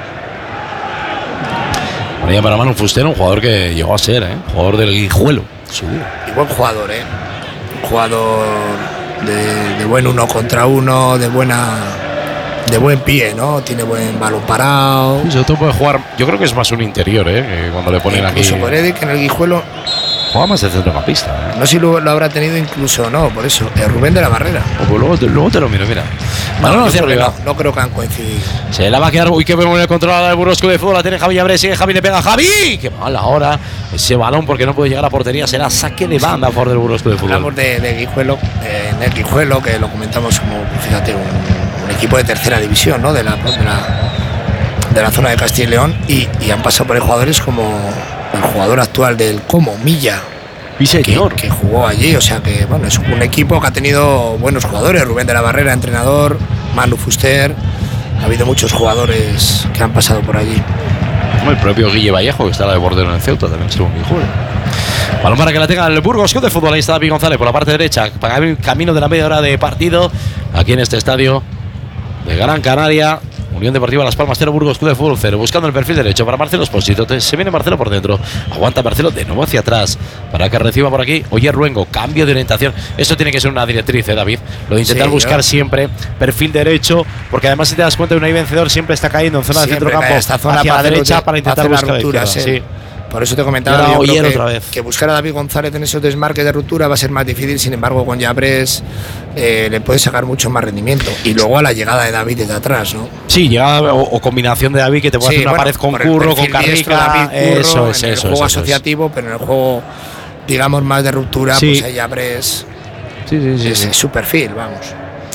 Amarilla para Manu Fuster, un jugador que llegó a ser, jugador del Guijuelo. Y buen jugador, un jugador de buen uno contra uno, de buen pie, ¿no? Tiene buen balón parado. Sí, sobre todo puede jugar. Yo creo que es más un interior, que cuando le ponen aquí. Incluso podría decir que en el Guijuelo juega más de centrocampista. No sé si lo habrá tenido incluso, no, por eso. Rubén de la Barrera. Pues luego te lo miro, mira. No creo que han coincidido. Se la va a quedar. Uy, que vemos el control del Burgos Club de Fútbol. La tiene Javi Abreu. Sigue Javi, le pega a Javi. Qué mal ahora. Ese balón porque no puede llegar a la portería. Será saque de banda a favor del Burgos Club de Fútbol. Hablamos de Guijuelo. En el Guijuelo, que lo comentamos como, fíjate, un equipo de tercera división, ¿no? De la zona de Castilla y León. Y han pasado por ahí jugadores como el jugador actual del Como, Milla. Que jugó allí, o sea que bueno, es un equipo que ha tenido buenos jugadores. Rubén de la Barrera, entrenador, Manu Fuster. Ha habido muchos jugadores que han pasado por allí. Como el propio Guille Vallejo, que está de bordero en el Ceuta, también es un Guijuelo. Balón para que la tenga el Burgos Club de Fútbol. Ahí está David González por la parte derecha, para el camino de la media hora de partido aquí en este estadio de Gran Canaria. Unión Deportiva Las Palmas 0, Burgos Club de Fútbol 0. Buscando el perfil derecho para Marcelo Espósito. Se viene Marcelo por dentro. Aguanta Marcelo de nuevo hacia atrás para que reciba por aquí Oyer Ruengo. Cambio de orientación. Esto tiene que ser una directriz, David. Lo de intentar buscar siempre perfil derecho. Porque además, si te das cuenta, un ahí vencedor siempre está cayendo en zona de centro campo. Esta zona hacia la derecha para intentar buscar la ruptura. Sí. Por eso te comentaba que buscar a David González en esos desmarques de ruptura va a ser más difícil. Sin embargo, con Yabres le puede sacar mucho más rendimiento. Y luego a la llegada de David desde atrás, ¿no? Sí, llegada o combinación de David, que te puede hacer una pared con Curro, con Carrica. Eso es. En el juego asociativo, pero en el juego, digamos, más de ruptura, pues Yabres es su perfil, vamos.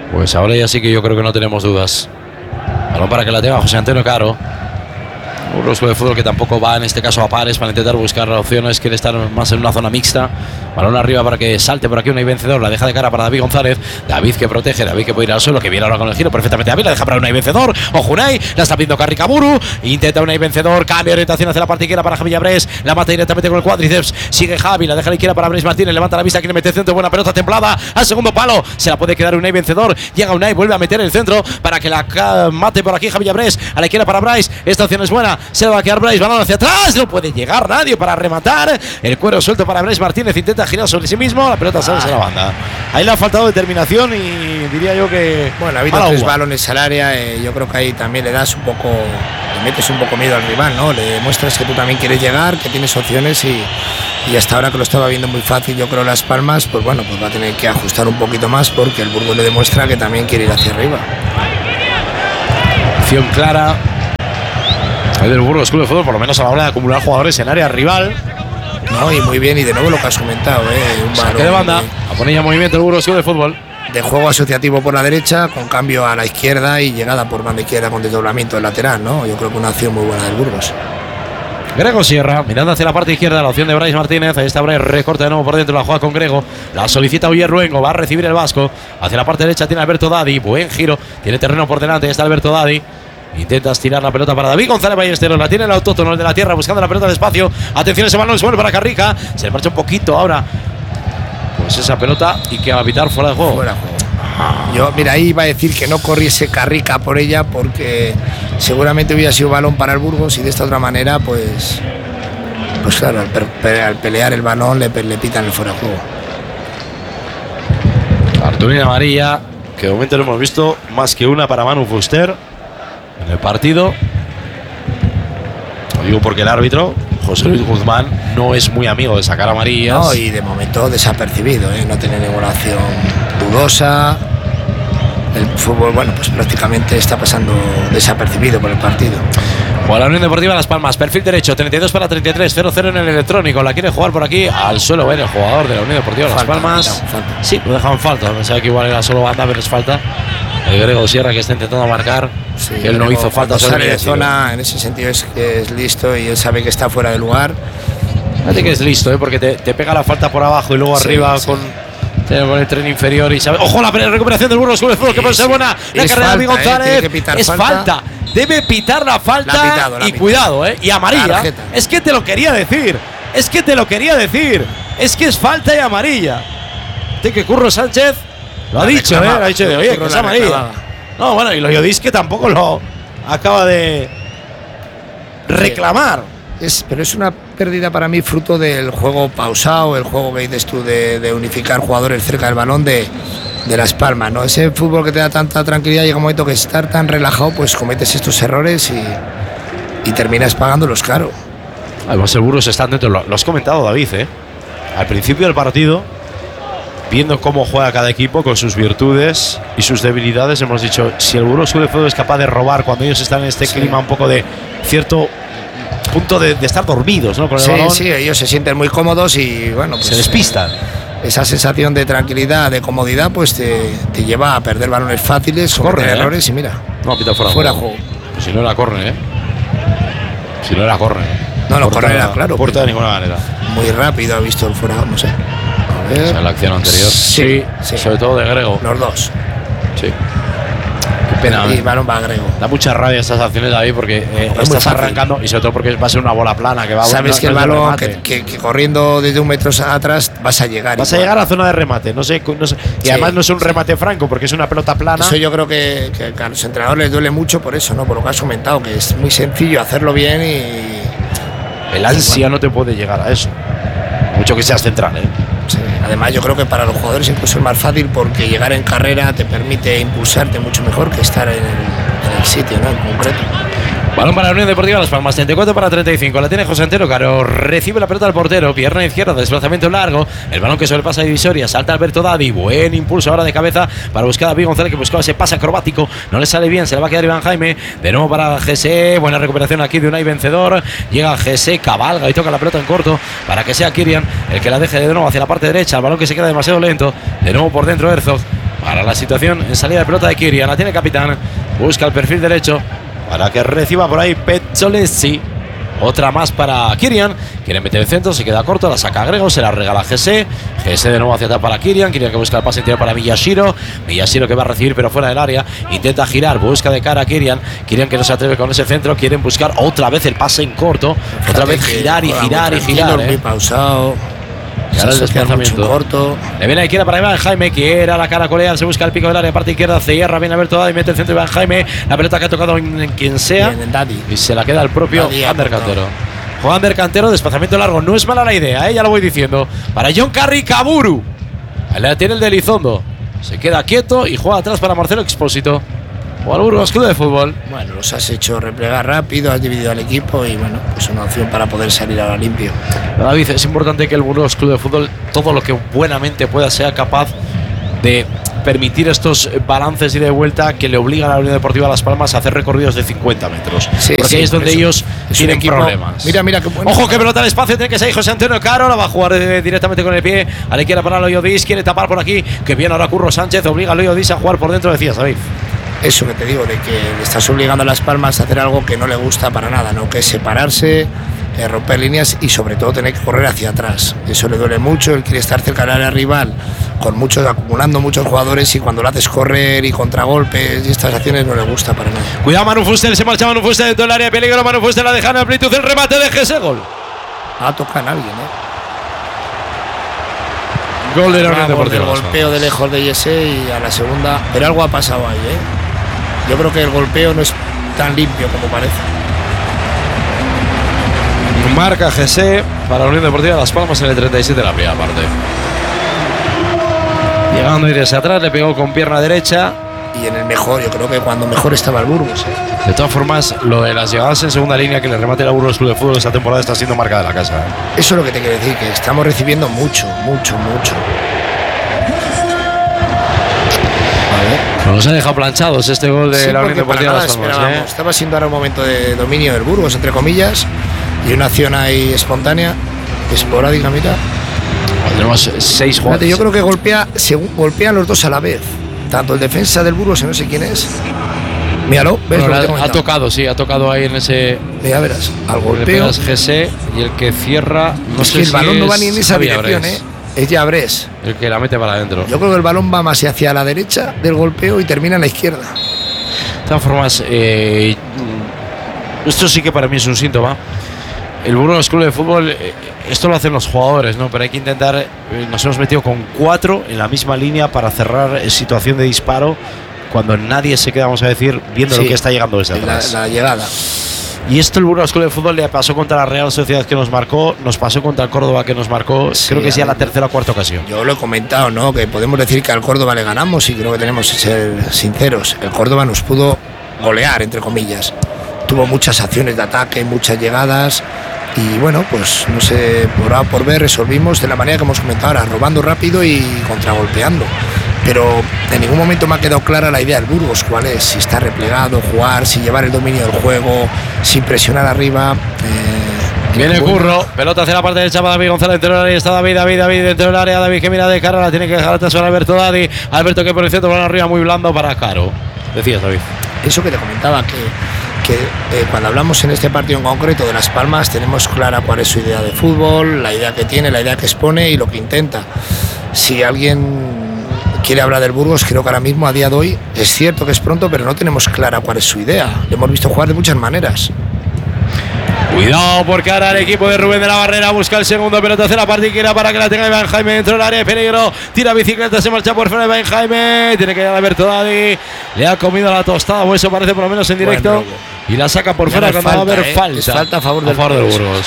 Pues ahora ya sí que yo creo que no tenemos dudas. Balón para que la tenga José Antonio Caro. Un club de fútbol que tampoco va en este caso a pares para intentar buscar opciones, quiere estar más en una zona mixta. Balón arriba para que salte por aquí Unai Vencedor, la deja de cara para David González. David que protege, David que puede ir al suelo, que viene ahora con el giro perfectamente. David la deja para Unai Vencedor. Ojo Unai, la está viendo Carri Kaburu. Intenta Unai Vencedor, cambia de orientación hacia la parte izquierda para Javi Abrés. La mata directamente con el cuádriceps. Sigue Javi, la deja a la izquierda para Abrés Martínez. Levanta la vista, quiere meter centro, buena pelota templada al segundo palo. Se la puede quedar Unai Vencedor. Llega Unai, vuelve a meter el centro para que la mate por aquí Javi Abrés. A la izquierda para Bryce. Esta opción es buena. Se la va a quedar Bryce. Balón hacia atrás. No puede llegar nadie para rematar. El cuero suelto para Bryce Martínez. Intenta girar sobre sí mismo. La pelota sale a la banda. Ahí le ha faltado determinación y diría yo que. Bueno, ha habido 3 balones al área. Yo creo que ahí también le das un poco. Le metes un poco miedo al rival, ¿no? Le demuestras que tú también quieres llegar, que tienes opciones y hasta ahora que lo estaba viendo muy fácil, yo creo Las Palmas, pues bueno, pues va a tener que ajustar un poquito más porque el Burgos le demuestra que también quiere ir hacia arriba. Acción clara. Ahí del Burgos Club de Fútbol, por lo menos a la hora de acumular jugadores en área rival. No, y muy bien, y de nuevo lo que has comentado, un saque de banda, a poner ya movimiento el Burgos Club de Fútbol. De juego asociativo por la derecha, con cambio a la izquierda y llegada por banda izquierda con desdoblamiento lateral, ¿no? Yo creo que una acción muy buena del Burgos. Grego Sierra, mirando hacia la parte izquierda, la opción de Bryce Martínez. Ahí está Bryce, recorta de nuevo por dentro, la juega con Grego. La solicita Oyer Ruengo, va a recibir el vasco. Hacia la parte derecha tiene Alberto Dadi, buen giro, tiene terreno por delante, está Alberto Dadi. Intenta estirar la pelota para David González Ballesteros. La tiene el autótono, el de la tierra, buscando la pelota al espacio. Atención, ese balón se vuelve para Carrica. Se le marcha un poquito ahora. Pues esa pelota y que va a evitar fuera de juego. Fuera de juego. Yo, mira, ahí iba a decir que no corriese Carrica por ella porque seguramente hubiera sido balón para el Burgos y de esta otra manera, pues claro, al pelear el balón le pitan el fuera de juego. Cartulina amarilla, que de momento no hemos visto más que una para Manu Fuster en el partido. Lo digo porque el árbitro, José Luis Guzmán, no es muy amigo de sacar amarillas. No, y de momento desapercibido, no tiene ninguna acción dudosa. El fútbol, bueno, pues prácticamente está pasando desapercibido por el partido. Juega la Unión Deportiva Las Palmas, perfil derecho, 32 para 33, 0-0 en el electrónico. La quiere jugar por aquí al suelo, el jugador de la Unión Deportiva Las Palmas. Falta. Sí, lo dejan falta. Pensaba que igual era solo banda, pero es falta. El Grego Sierra que está intentando marcar, sí, que él no hizo falta. Sale de zona, en ese sentido es que es listo y él sabe que está fuera de lugar. Fíjate que es listo, porque te pega la falta por abajo y luego arriba con el tren inferior y sabe. ¡Ojo! La recuperación del Burgos Club de Fútbol, que puede ser buena. La carrera de David González. Es falta. Debe pitar la falta. La ha pitado. Cuidado, y amarilla. Es que te lo quería decir. Es que es falta y amarilla. Que Curro Sánchez lo ha dicho, Lo ha dicho de oye, que es amarilla. No, bueno, y lo Llodis que tampoco lo acaba de reclamar. Pero es una pérdida para mí fruto del juego pausado, el juego que dices tú de unificar jugadores cerca del balón de Las Palmas, ¿no? Ese fútbol que te da tanta tranquilidad, llega un momento que estar tan relajado, pues cometes estos errores y terminas pagándolos caro. Además el Burgos está dentro, lo has comentado David, al principio del partido, viendo cómo juega cada equipo con sus virtudes y sus debilidades, hemos dicho, si el Burgos Club de Fútbol es capaz de robar cuando ellos están en este clima un poco de cierto punto de estar dormidos, ¿no? Con el balón. Sí, ellos se sienten muy cómodos y bueno, pues se despistan. Esa sensación de tranquilidad, de comodidad, pues te lleva a perder balones fáciles, cometer errores y mira. No, pita fuera de juego. Pues si no era córner, Si no era córner. No, no, córner era claro. Puerta de ninguna manera. Muy rápido ha visto el fuera, no sé. A ver. O sea, la acción anterior. Sí, sobre todo de Grego. Los dos. Sí. Qué pena. Y balón va a Grego. Da mucha rabia estas acciones, David, porque estás arrancando y sobre todo porque va a ser una bola plana que va a. Sabes que el balón que corriendo desde 1 metro atrás vas a llegar. Vas a llegar a la zona de remate, no sé. Y además no es un remate franco porque es una pelota plana. Eso yo creo que a los entrenadores les duele mucho por eso, ¿no? Por lo que has comentado, que es muy sencillo hacerlo bien y. El ansia no te puede llegar a eso. Mucho que seas central, Sí. Además yo creo que para los jugadores incluso es más fácil porque llegar en carrera te permite impulsarte mucho mejor que estar en el sitio, ¿no? En concreto. Balón para la Unión Deportiva Las Palmas, 34 para 35. La tiene José Antonio Caro. Recibe la pelota al portero. Pierna izquierda, desplazamiento largo. El balón que sobrepasa divisoria. Salta Alberto Dadi. Buen impulso ahora de cabeza para buscar a David González, que buscaba ese pase acrobático. No le sale bien, se le va a quedar Iván Jaime. De nuevo para GC. Buena recuperación aquí de Unai Vencedor. Llega GC, cabalga y toca la pelota en corto para que sea Kirian el que la deje de nuevo hacia la parte derecha. El balón que se queda demasiado lento. De nuevo por dentro Herzog. Para la situación en salida de pelota de Kirian. La tiene el capitán. Busca el perfil derecho para que reciba por ahí Pezzolesi. Otra más para Kirian. Quiere meter el centro, se queda corto, la saca Grego, se la regala Gese. Gese de nuevo hacia atrás para Kirian. Kirian que busca el pase interior para Miyashiro. Miyashiro que va a recibir pero fuera del área. Intenta girar, busca de cara a Kirian. Kirian que no se atreve con ese centro. Quieren buscar otra vez el pase en corto. Otra vez girar y girar y girar. Muy pausado. Y ahora el desplazamiento corto. Le viene a la izquierda para Iván Jaime. Quiere a la cara Coleal. Se busca el pico del área. Parte izquierda. Cierra. Viene a ver toda y mete el centro de Iván Jaime. La pelota que ha tocado en quien sea. Bien, y se la queda el propio Ander Cantero. Ander Cantero, desplazamiento largo. No es mala la idea, ya lo voy diciendo. Para John Carri Kaburu. Ahí la tiene el de Elizondo. Se queda quieto y juega atrás para Marcelo Expósito. O al Burgos Club de Fútbol. Bueno, los has hecho replegar rápido, has dividido al equipo y bueno, pues una opción para poder salir ahora limpio. David, es importante que el Burgos Club de Fútbol, todo lo que buenamente pueda, sea capaz de permitir estos balances y de vuelta que le obligan a la Unión Deportiva Las Palmas a hacer recorridos de 50 metros. Sí, porque ahí es donde ellos tienen problemas. Mira qué bueno. Ojo que pelota al espacio, tiene que ser José Antonio Caro, la va a jugar directamente con el pie. A la izquierda para Loyodis, quiere tapar por aquí, que viene ahora Curro Sánchez, obliga a Loyodis a jugar por dentro, decías, David. Eso que te digo, de que le estás obligando a Las Palmas a hacer algo que no le gusta para nada, ¿no? Que es separarse, romper líneas y sobre todo tener que correr hacia atrás. Eso le duele mucho, él quiere estar cerca del área rival, acumulando muchos jugadores, y cuando lo haces correr y contragolpes y estas acciones no le gusta para nada. Cuidado Manu Fuster, se marcha Manu Fuster dentro del área de peligro. Manu Fuster la deja en amplitud, el remate de Gese, gol. Toca en alguien, Gol de la Unión Deportiva. El golpeo de lejos de Gese y a la segunda, pero algo ha pasado ahí, Yo creo que el golpeo no es tan limpio como parece. Marca Gese para la Unión Deportiva Las Palmas en el 37 de la primera parte. Llegando y desde atrás, le pegó con pierna derecha. Y en el mejor, yo creo que cuando mejor estaba el Burgos. De todas formas, lo de las llegadas en segunda línea que le remate el Burgos Club de Fútbol esta temporada está siendo marca de la casa. Eso es lo que te quiero decir, que estamos recibiendo mucho. Nos ha dejado planchados este gol de la Unión Deportiva Las Palmas. Estaba siendo ahora un momento de dominio del Burgos, entre comillas, y una acción ahí espontánea, esporádica, mira. Tenemos 6 jugadores. Yo creo que golpean los dos a la vez. Tanto el defensa del Burgos, que no sé quién es. Míralo, ¿ves? Bueno, ha tocado ahí en ese. Ya verás, al golpeo. Gese y el que cierra. No sé que el si balón no va ni en esa dirección, Es Llabrés. El que la mete para adentro. Yo creo que el balón va más hacia la derecha del golpeo y termina en la izquierda. De todas formas, esto sí que para mí es un síntoma. El Burgos Club de Fútbol, esto lo hacen los jugadores, ¿no? Pero hay que intentar. Nos hemos metido con 4 en la misma línea para cerrar situación de disparo, cuando nadie se queda, vamos a decir, viendo lo que está llegando desde atrás. La llegada. Y esto el Burgos Club de Fútbol le pasó contra la Real Sociedad, que nos marcó, nos pasó contra el Córdoba, que nos marcó. Sí, creo que es ya la tercera o cuarta ocasión. Yo lo he comentado, ¿no? Que podemos decir que al Córdoba le ganamos y creo que tenemos que ser sinceros. El Córdoba nos pudo golear, entre comillas. Tuvo muchas acciones de ataque, muchas llegadas. Y bueno, pues no sé, por A por B resolvimos de la manera que hemos comentado ahora, robando rápido y contragolpeando. Pero en ningún momento me ha quedado clara la idea del Burgos, cuál es, si está replegado, jugar, si llevar el dominio del juego, sin presionar arriba. Viene Curro, pelota hacia la parte derecha para David González, dentro del área está David dentro del área, David que mira de cara, la tiene que dejar atrás a Alberto Dadi, Alberto que por el centro, balón arriba muy blando para Caro. Decías, David. Eso que te comentaba, que cuando hablamos en este partido en concreto de Las Palmas, tenemos clara cuál es su idea de fútbol, la idea que tiene, la idea que expone y lo que intenta. Si alguien quiere hablar del Burgos, creo que ahora mismo, a día de hoy, es cierto que es pronto, pero no tenemos clara cuál es su idea. Le hemos visto jugar de muchas maneras. Cuidado, porque ahora el equipo de Rubén de la Barrera busca el segundo, pelota hacia la parte izquierda para que la tenga Iván Jaime dentro del área de peligro. Tira bicicleta, se marcha por fuera Iván Jaime. Tiene que ir a Alberto Dadi. Le ha comido la tostada, o eso parece por lo menos en directo. Bueno, y la saca por fuera cuando va a haber falta. Es falta a favor del Burgos.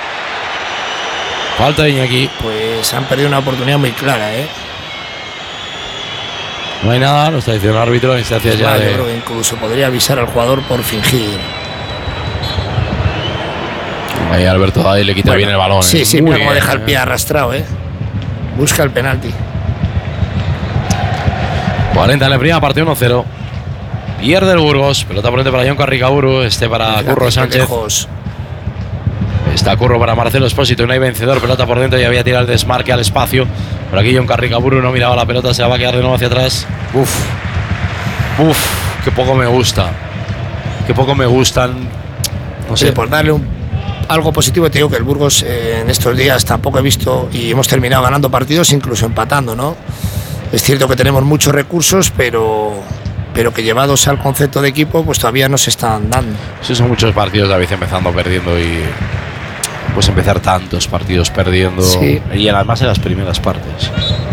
Falta de Iñaki. Pues han perdido una oportunidad muy clara, No hay nada, lo está diciendo el árbitro. Instancias ya yo creo que incluso podría avisar al jugador por fingir. Ahí Alberto Dadi le quita bien el balón. Sí, mira cómo deja el pie arrastrado, Busca el penalti. 40 en la primera parte, 1-0. Pierde el Burgos. Pelota por dentro para John Carricaburu. Para Curro Sánchez. Está Curro para Marcelo Espósito, no hay vencedor, pelota por dentro y había tirado el desmarque al espacio. Por aquí John Carricaburu no miraba la pelota, se la va a quedar de nuevo hacia atrás. Qué poco me gusta. Qué poco me gustan. No sé. Por darle algo positivo, te digo que el Burgos en estos días tampoco he visto y hemos terminado ganando partidos, incluso empatando, ¿no? Es cierto que tenemos muchos recursos, pero que llevados al concepto de equipo, pues todavía no se están dando. Sí, son muchos partidos, David, empezando perdiendo y pues empezar tantos partidos perdiendo. Sí. Y además en las primeras partes.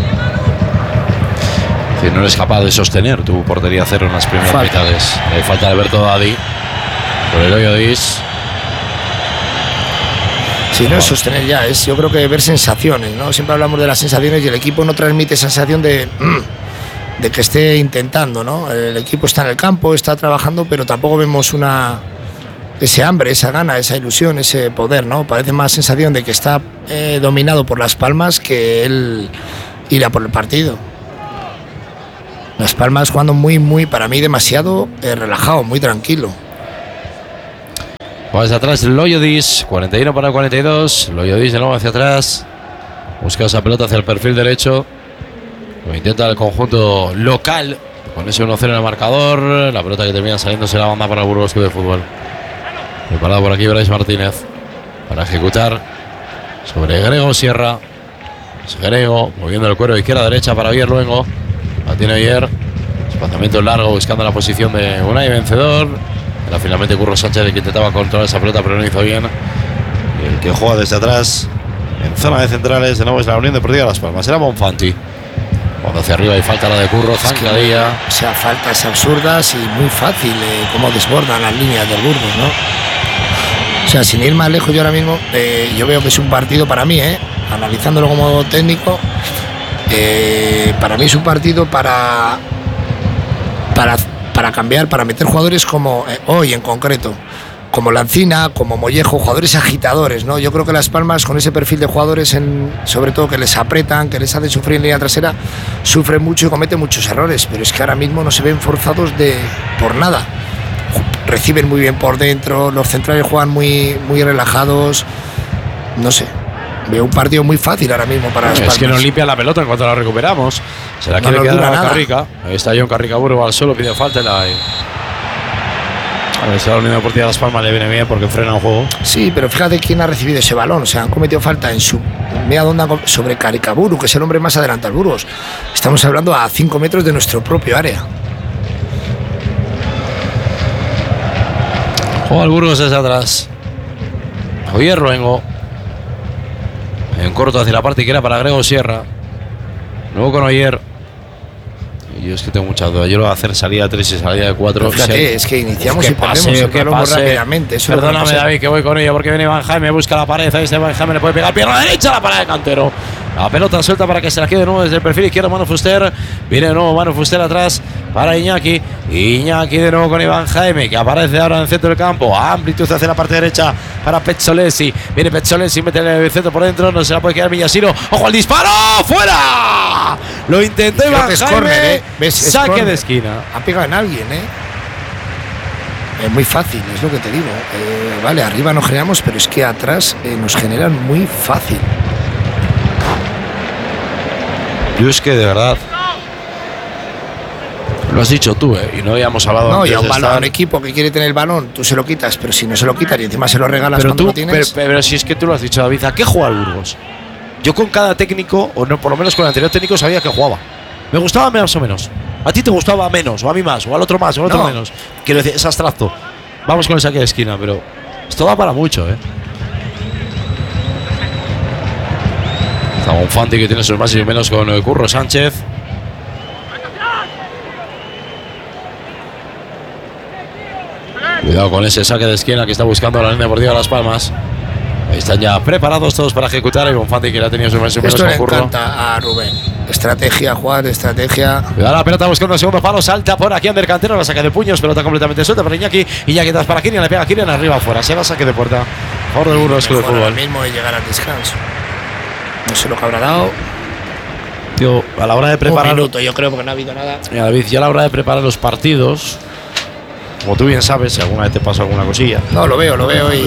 Es decir, no eres capaz de sostener tu portería cero en las primeras mitades. Falta Alberto Dadi por el hoyo Dis. Sí, no es sostener ya, es yo creo que ver sensaciones, ¿no? Siempre hablamos de las sensaciones y el equipo no transmite esa sensación de que esté intentando, ¿no? El equipo está en el campo, está trabajando, pero tampoco vemos ese hambre, esa gana, esa ilusión, ese poder, ¿no? Parece más sensación de que está dominado por Las Palmas que él ir a por el partido. Las Palmas jugando muy, para mí demasiado relajado, muy tranquilo. Pues atrás Loyodis, 41 para 42. Loyodis de nuevo hacia atrás. Busca esa pelota hacia el perfil derecho. Lo intenta el conjunto local. Con ese 1-0 en el marcador. La pelota que termina saliéndose la banda para el Burgos Club de Fútbol. Preparado por aquí Brais Martínez para ejecutar sobre Grego Sierra. Es Grego moviendo el cuero de izquierda a derecha para Oyer Luengo. La tiene Oyer. Espaciamiento largo buscando la posición de Unai vencedor. Era finalmente Curro Sánchez el que intentaba controlar esa pelota, pero no hizo bien. Y el que juega desde atrás en zona de centrales de nuevo es la Unión Deportiva Las Palmas. Era Bonfanti. Cuando hacia arriba hay falta la de Curro, zancadilla. O sea, faltas absurdas y muy fácil cómo desbordan las líneas del Burgos, ¿no? O sea, sin ir más lejos, yo ahora mismo yo veo que es un partido para mí, analizándolo como técnico, para mí es un partido para cambiar, para meter jugadores como hoy en concreto, como Lancina, como Mollejo, jugadores agitadores, ¿no? Yo creo que Las Palmas con ese perfil de jugadores, sobre todo que les apretan, que les hacen sufrir en línea trasera, sufren mucho y cometen muchos errores, pero es que ahora mismo no se ven forzados por nada. Reciben muy bien por dentro, los centrales juegan muy relajados, no sé. Veo un partido muy fácil ahora mismo para Las Palmas. Es que nos limpia la pelota en cuanto la recuperamos. Se la quiere quedar a Carrica. Ahí está John Carricaburu al suelo, pide falta. A ver si a la Unión Deportiva Las Palmas le viene bien porque frena el juego. Sí, pero fíjate quién ha recibido ese balón. O sea, han cometido falta en su media onda sobre Carricaburu, que es el hombre más adelante al Burgos. Estamos hablando a 5 metros de nuestro propio área. Juega el Burgos desde atrás. Oyer Luengo. En corto hacia la parte izquierda para Grego Sierra. Luego con Oyer. Y yo es que tengo muchas dudas. Yo lo voy a hacer salida de 3 y salida de 4. Fíjate, es que iniciamos y perdemos el balón muy rápidamente. Eso perdóname, David, que voy con ello porque viene Van Jaime, busca la pared. Ahí está Van Jaime, le puede pegar pierna derecha a la pared de Cantero. La pelota suelta para que se la quede de nuevo desde el perfil izquierdo Manu Fuster. Viene de nuevo Manu Fuster atrás para Iñaki. Iñaki de nuevo con Iván Jaime, que aparece ahora en el centro del campo. Amplitud hacia la parte derecha para Pezzolesi. Viene Pezzolesi, mete el centro por dentro. No se la puede quedar Villasiro. ¡Ojo al disparo! ¡Fuera! Lo intentó Iván Jaime. Corner, saque de esquina. Ha pegado en alguien, Es muy fácil, es lo que te digo. Vale, arriba nos generamos, pero es que atrás nos generan muy fácil. Yo es que de verdad lo has dicho tú, y no habíamos hablado no, antes. No, y a un balón, un equipo que quiere tener el balón, tú se lo quitas, pero si no se lo quitas y encima se lo regalas pero cuando tú, lo tienes. Pero si es que tú lo has dicho, David, ¿a qué juega el Burgos? Yo con cada técnico, o no, por lo menos con el anterior técnico, sabía que jugaba. Me gustaba más o menos. A ti te gustaba menos, o a mí más, o al otro más, o al otro menos. Quiero decir, es abstracto. Vamos con el saque de esquina, pero esto da para mucho, Está Bonfanti, que tiene sus más y menos con Curro Sánchez. Cuidado con ese saque de esquina que está buscando la Unión Deportiva Las Palmas. Están ya preparados todos para ejecutar. Y Bonfanti, que le ha tenido sus más y menos con Curro. Esto le encanta a Rubén. Estrategia, jugar, estrategia. Cuidado, la pelota buscando el segundo palo. Salta por aquí Ander Cantero, la saca de puños. Pelota completamente suelta para Iñaki. Iñaki tras para Kirian, le pega a Kirian arriba afuera. Se va a saque de puerta. Por del Burgos Club de Fútbol. Ahora mismo de llegar al descanso. No sé lo que habrá dado. Tío, a la hora de preparar. Un minuto, yo creo, porque no ha habido nada. Mira, David, ya a la hora de preparar los partidos, como tú bien sabes, si alguna vez te pasa alguna cosilla. No, lo veo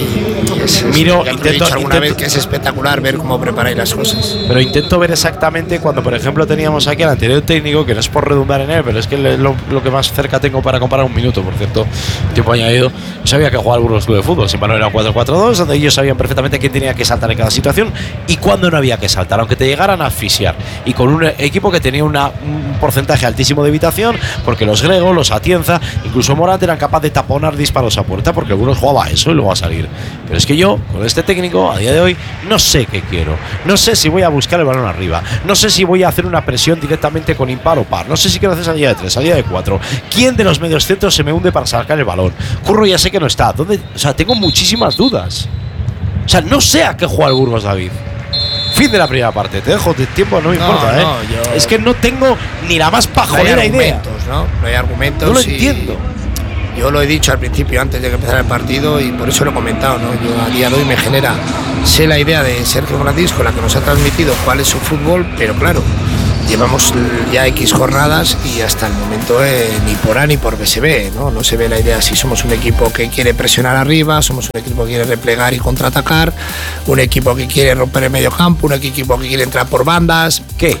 y es Miro, ya te he dicho alguna vez que es espectacular ver cómo preparáis las cosas. Pero intento ver exactamente cuando, por ejemplo, teníamos aquí al anterior técnico, que no es por redundar en él, pero es que lo que más cerca tengo para comparar un minuto, por cierto, tiempo añadido. Yo sabía que jugaba el Burgos Club de Fútbol, sin embargo era 4-4-2, donde ellos sabían perfectamente quién tenía que saltar en cada situación y cuándo no había que saltar, aunque te llegaran a asfixiar. Y con un equipo que tenía un porcentaje altísimo de evitación, porque los Grego, los Atienza, incluso Morante eran capaces de taponar disparos a puerta, porque algunos jugaba eso y luego a salir. Pero es que yo, con este técnico, a día de hoy, no sé qué quiero. No sé si voy a buscar el balón arriba. No sé si voy a hacer una presión directamente con impar o par. No sé si quiero hacer salida de 3, salida de 4. ¿Quién de los medios centros se me hunde para sacar el balón? Curro ya sé que no está. ¿Dónde? O sea, tengo muchísimas dudas. O sea, no sé a qué juega el Burgos, David. Fin de la primera parte. Te dejo de tiempo, no me importa, Es que no tengo ni la más pajolera idea. No hay argumentos. No lo entiendo. Yo lo he dicho al principio, antes de que empezara el partido, y por eso lo he comentado, ¿no? Yo a día de hoy me genera, sé la idea de Sergio Gnabry, con la que nos ha transmitido cuál es su fútbol, pero claro, llevamos ya X jornadas y hasta el momento ni por A ni por B se ve, ¿no? No se ve la idea si somos un equipo que quiere presionar arriba, somos un equipo que quiere replegar y contraatacar, un equipo que quiere romper el medio campo, un equipo que quiere entrar por bandas. ¿Qué?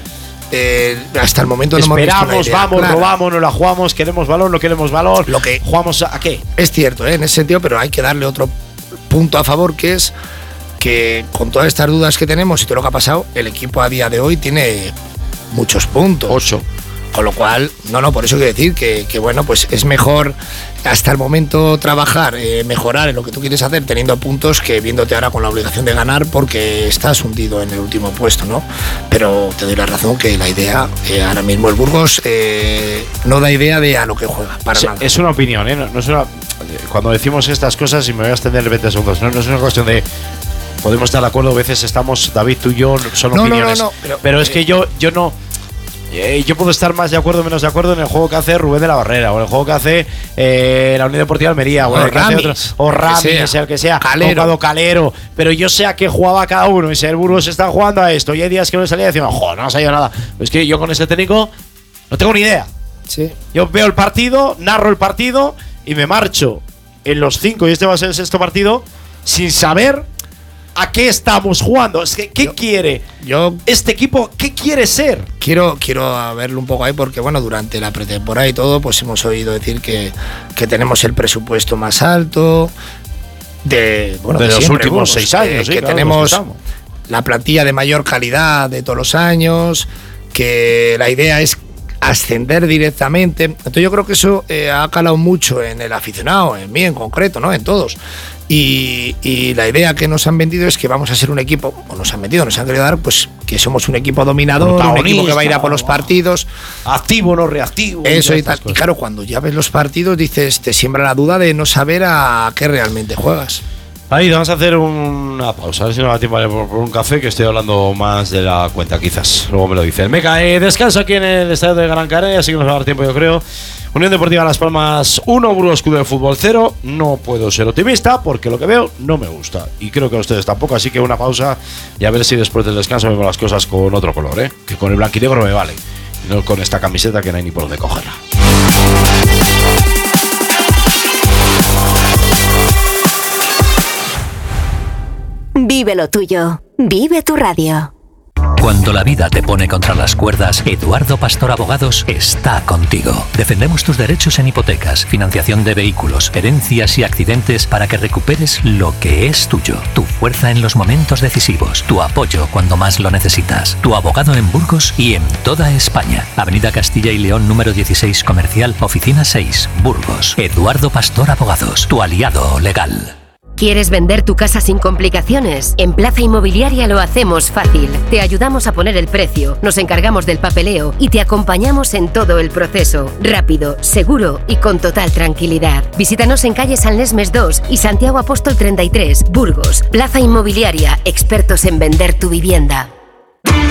Hasta el momento no esperamos, hemos visto una idea vamos, clara. robamos, no la jugamos, queremos balón, no queremos balón. Lo que jugamos a qué. Es cierto, en ese sentido, pero hay que darle otro punto a favor, que es que con todas estas dudas que tenemos y todo lo que ha pasado, el equipo a día de hoy tiene muchos puntos. 8. Con lo cual, por eso quiero decir que bueno, pues es mejor hasta el momento trabajar, mejorar en lo que tú quieres hacer teniendo puntos que viéndote ahora con la obligación de ganar porque estás hundido en el último puesto, ¿no? Pero te doy la razón que la idea, ahora mismo el Burgos no da idea de a lo que juega, para nada. Es una opinión, no es una… Cuando decimos estas cosas, y me voy a extender 20 segundos, no es una cuestión de… Podemos estar de acuerdo, a veces estamos, David, tú y yo, son opiniones. No, pero es que yo no… yo puedo estar más de acuerdo o menos de acuerdo en el juego que hace Rubén de la Barrera, o en el juego que hace la Unión Deportiva Almería, o el que hace otro, o Rami, sea el que sea, o Calero. Pero yo sé a qué jugaba cada uno, y si el Burgos está jugando a esto, y hay días que no salía diciendo, joder, no ha salido nada. Es que yo con este técnico no tengo ni idea. Sí. Yo veo el partido, narro el partido y me marcho en los 5, y este va a ser el 6º partido, sin saber a qué estamos jugando. Es que, ¿qué quiere este equipo? ¿Qué quiere ser? Quiero verlo un poco ahí porque, durante la pretemporada y todo, pues hemos oído decir que tenemos el presupuesto más alto de los últimos 6 años. Que tenemos la plantilla de mayor calidad de todos los años, que la idea es ascender directamente. Entonces yo creo que eso ha calado mucho en el aficionado, en mí en concreto, ¿no? En todos. Y la idea que nos han vendido es que vamos a ser un equipo, nos han querido dar, pues que somos un equipo dominador, un equipo que va a ir a por los partidos. Activo, no reactivo. Eso y tal. Y claro, cuando ya ves los partidos, dices, te siembra la duda de no saber a qué realmente juegas. Ahí vamos a hacer una pausa, a ver si nos da tiempo por un café, que estoy hablando más de la cuenta, quizás. Luego me lo dicen. Meca, descanso aquí en el estadio de Gran Canaria, así que nos va a dar tiempo, yo creo. Unión Deportiva Las Palmas 1, Burgos Club de Fútbol 0. No puedo ser optimista porque lo que veo no me gusta. Y creo que a ustedes tampoco, así que una pausa y a ver si después del descanso vemos las cosas con otro color, que con el blanquinegro me vale. Y no con esta camiseta que no hay ni por dónde cogerla. Vive lo tuyo. Vive tu radio. Cuando la vida te pone contra las cuerdas, Eduardo Pastor Abogados está contigo. Defendemos tus derechos en hipotecas, financiación de vehículos, herencias y accidentes para que recuperes lo que es tuyo. Tu fuerza en los momentos decisivos, tu apoyo cuando más lo necesitas. Tu abogado en Burgos y en toda España. Avenida Castilla y León número 16 Comercial, Oficina 6, Burgos. Eduardo Pastor Abogados, tu aliado legal. ¿Quieres vender tu casa sin complicaciones? En Plaza Inmobiliaria lo hacemos fácil. Te ayudamos a poner el precio, nos encargamos del papeleo y te acompañamos en todo el proceso. Rápido, seguro y con total tranquilidad. Visítanos en calle San Lesmes 2 y Santiago Apóstol 33, Burgos. Plaza Inmobiliaria, expertos en vender tu vivienda.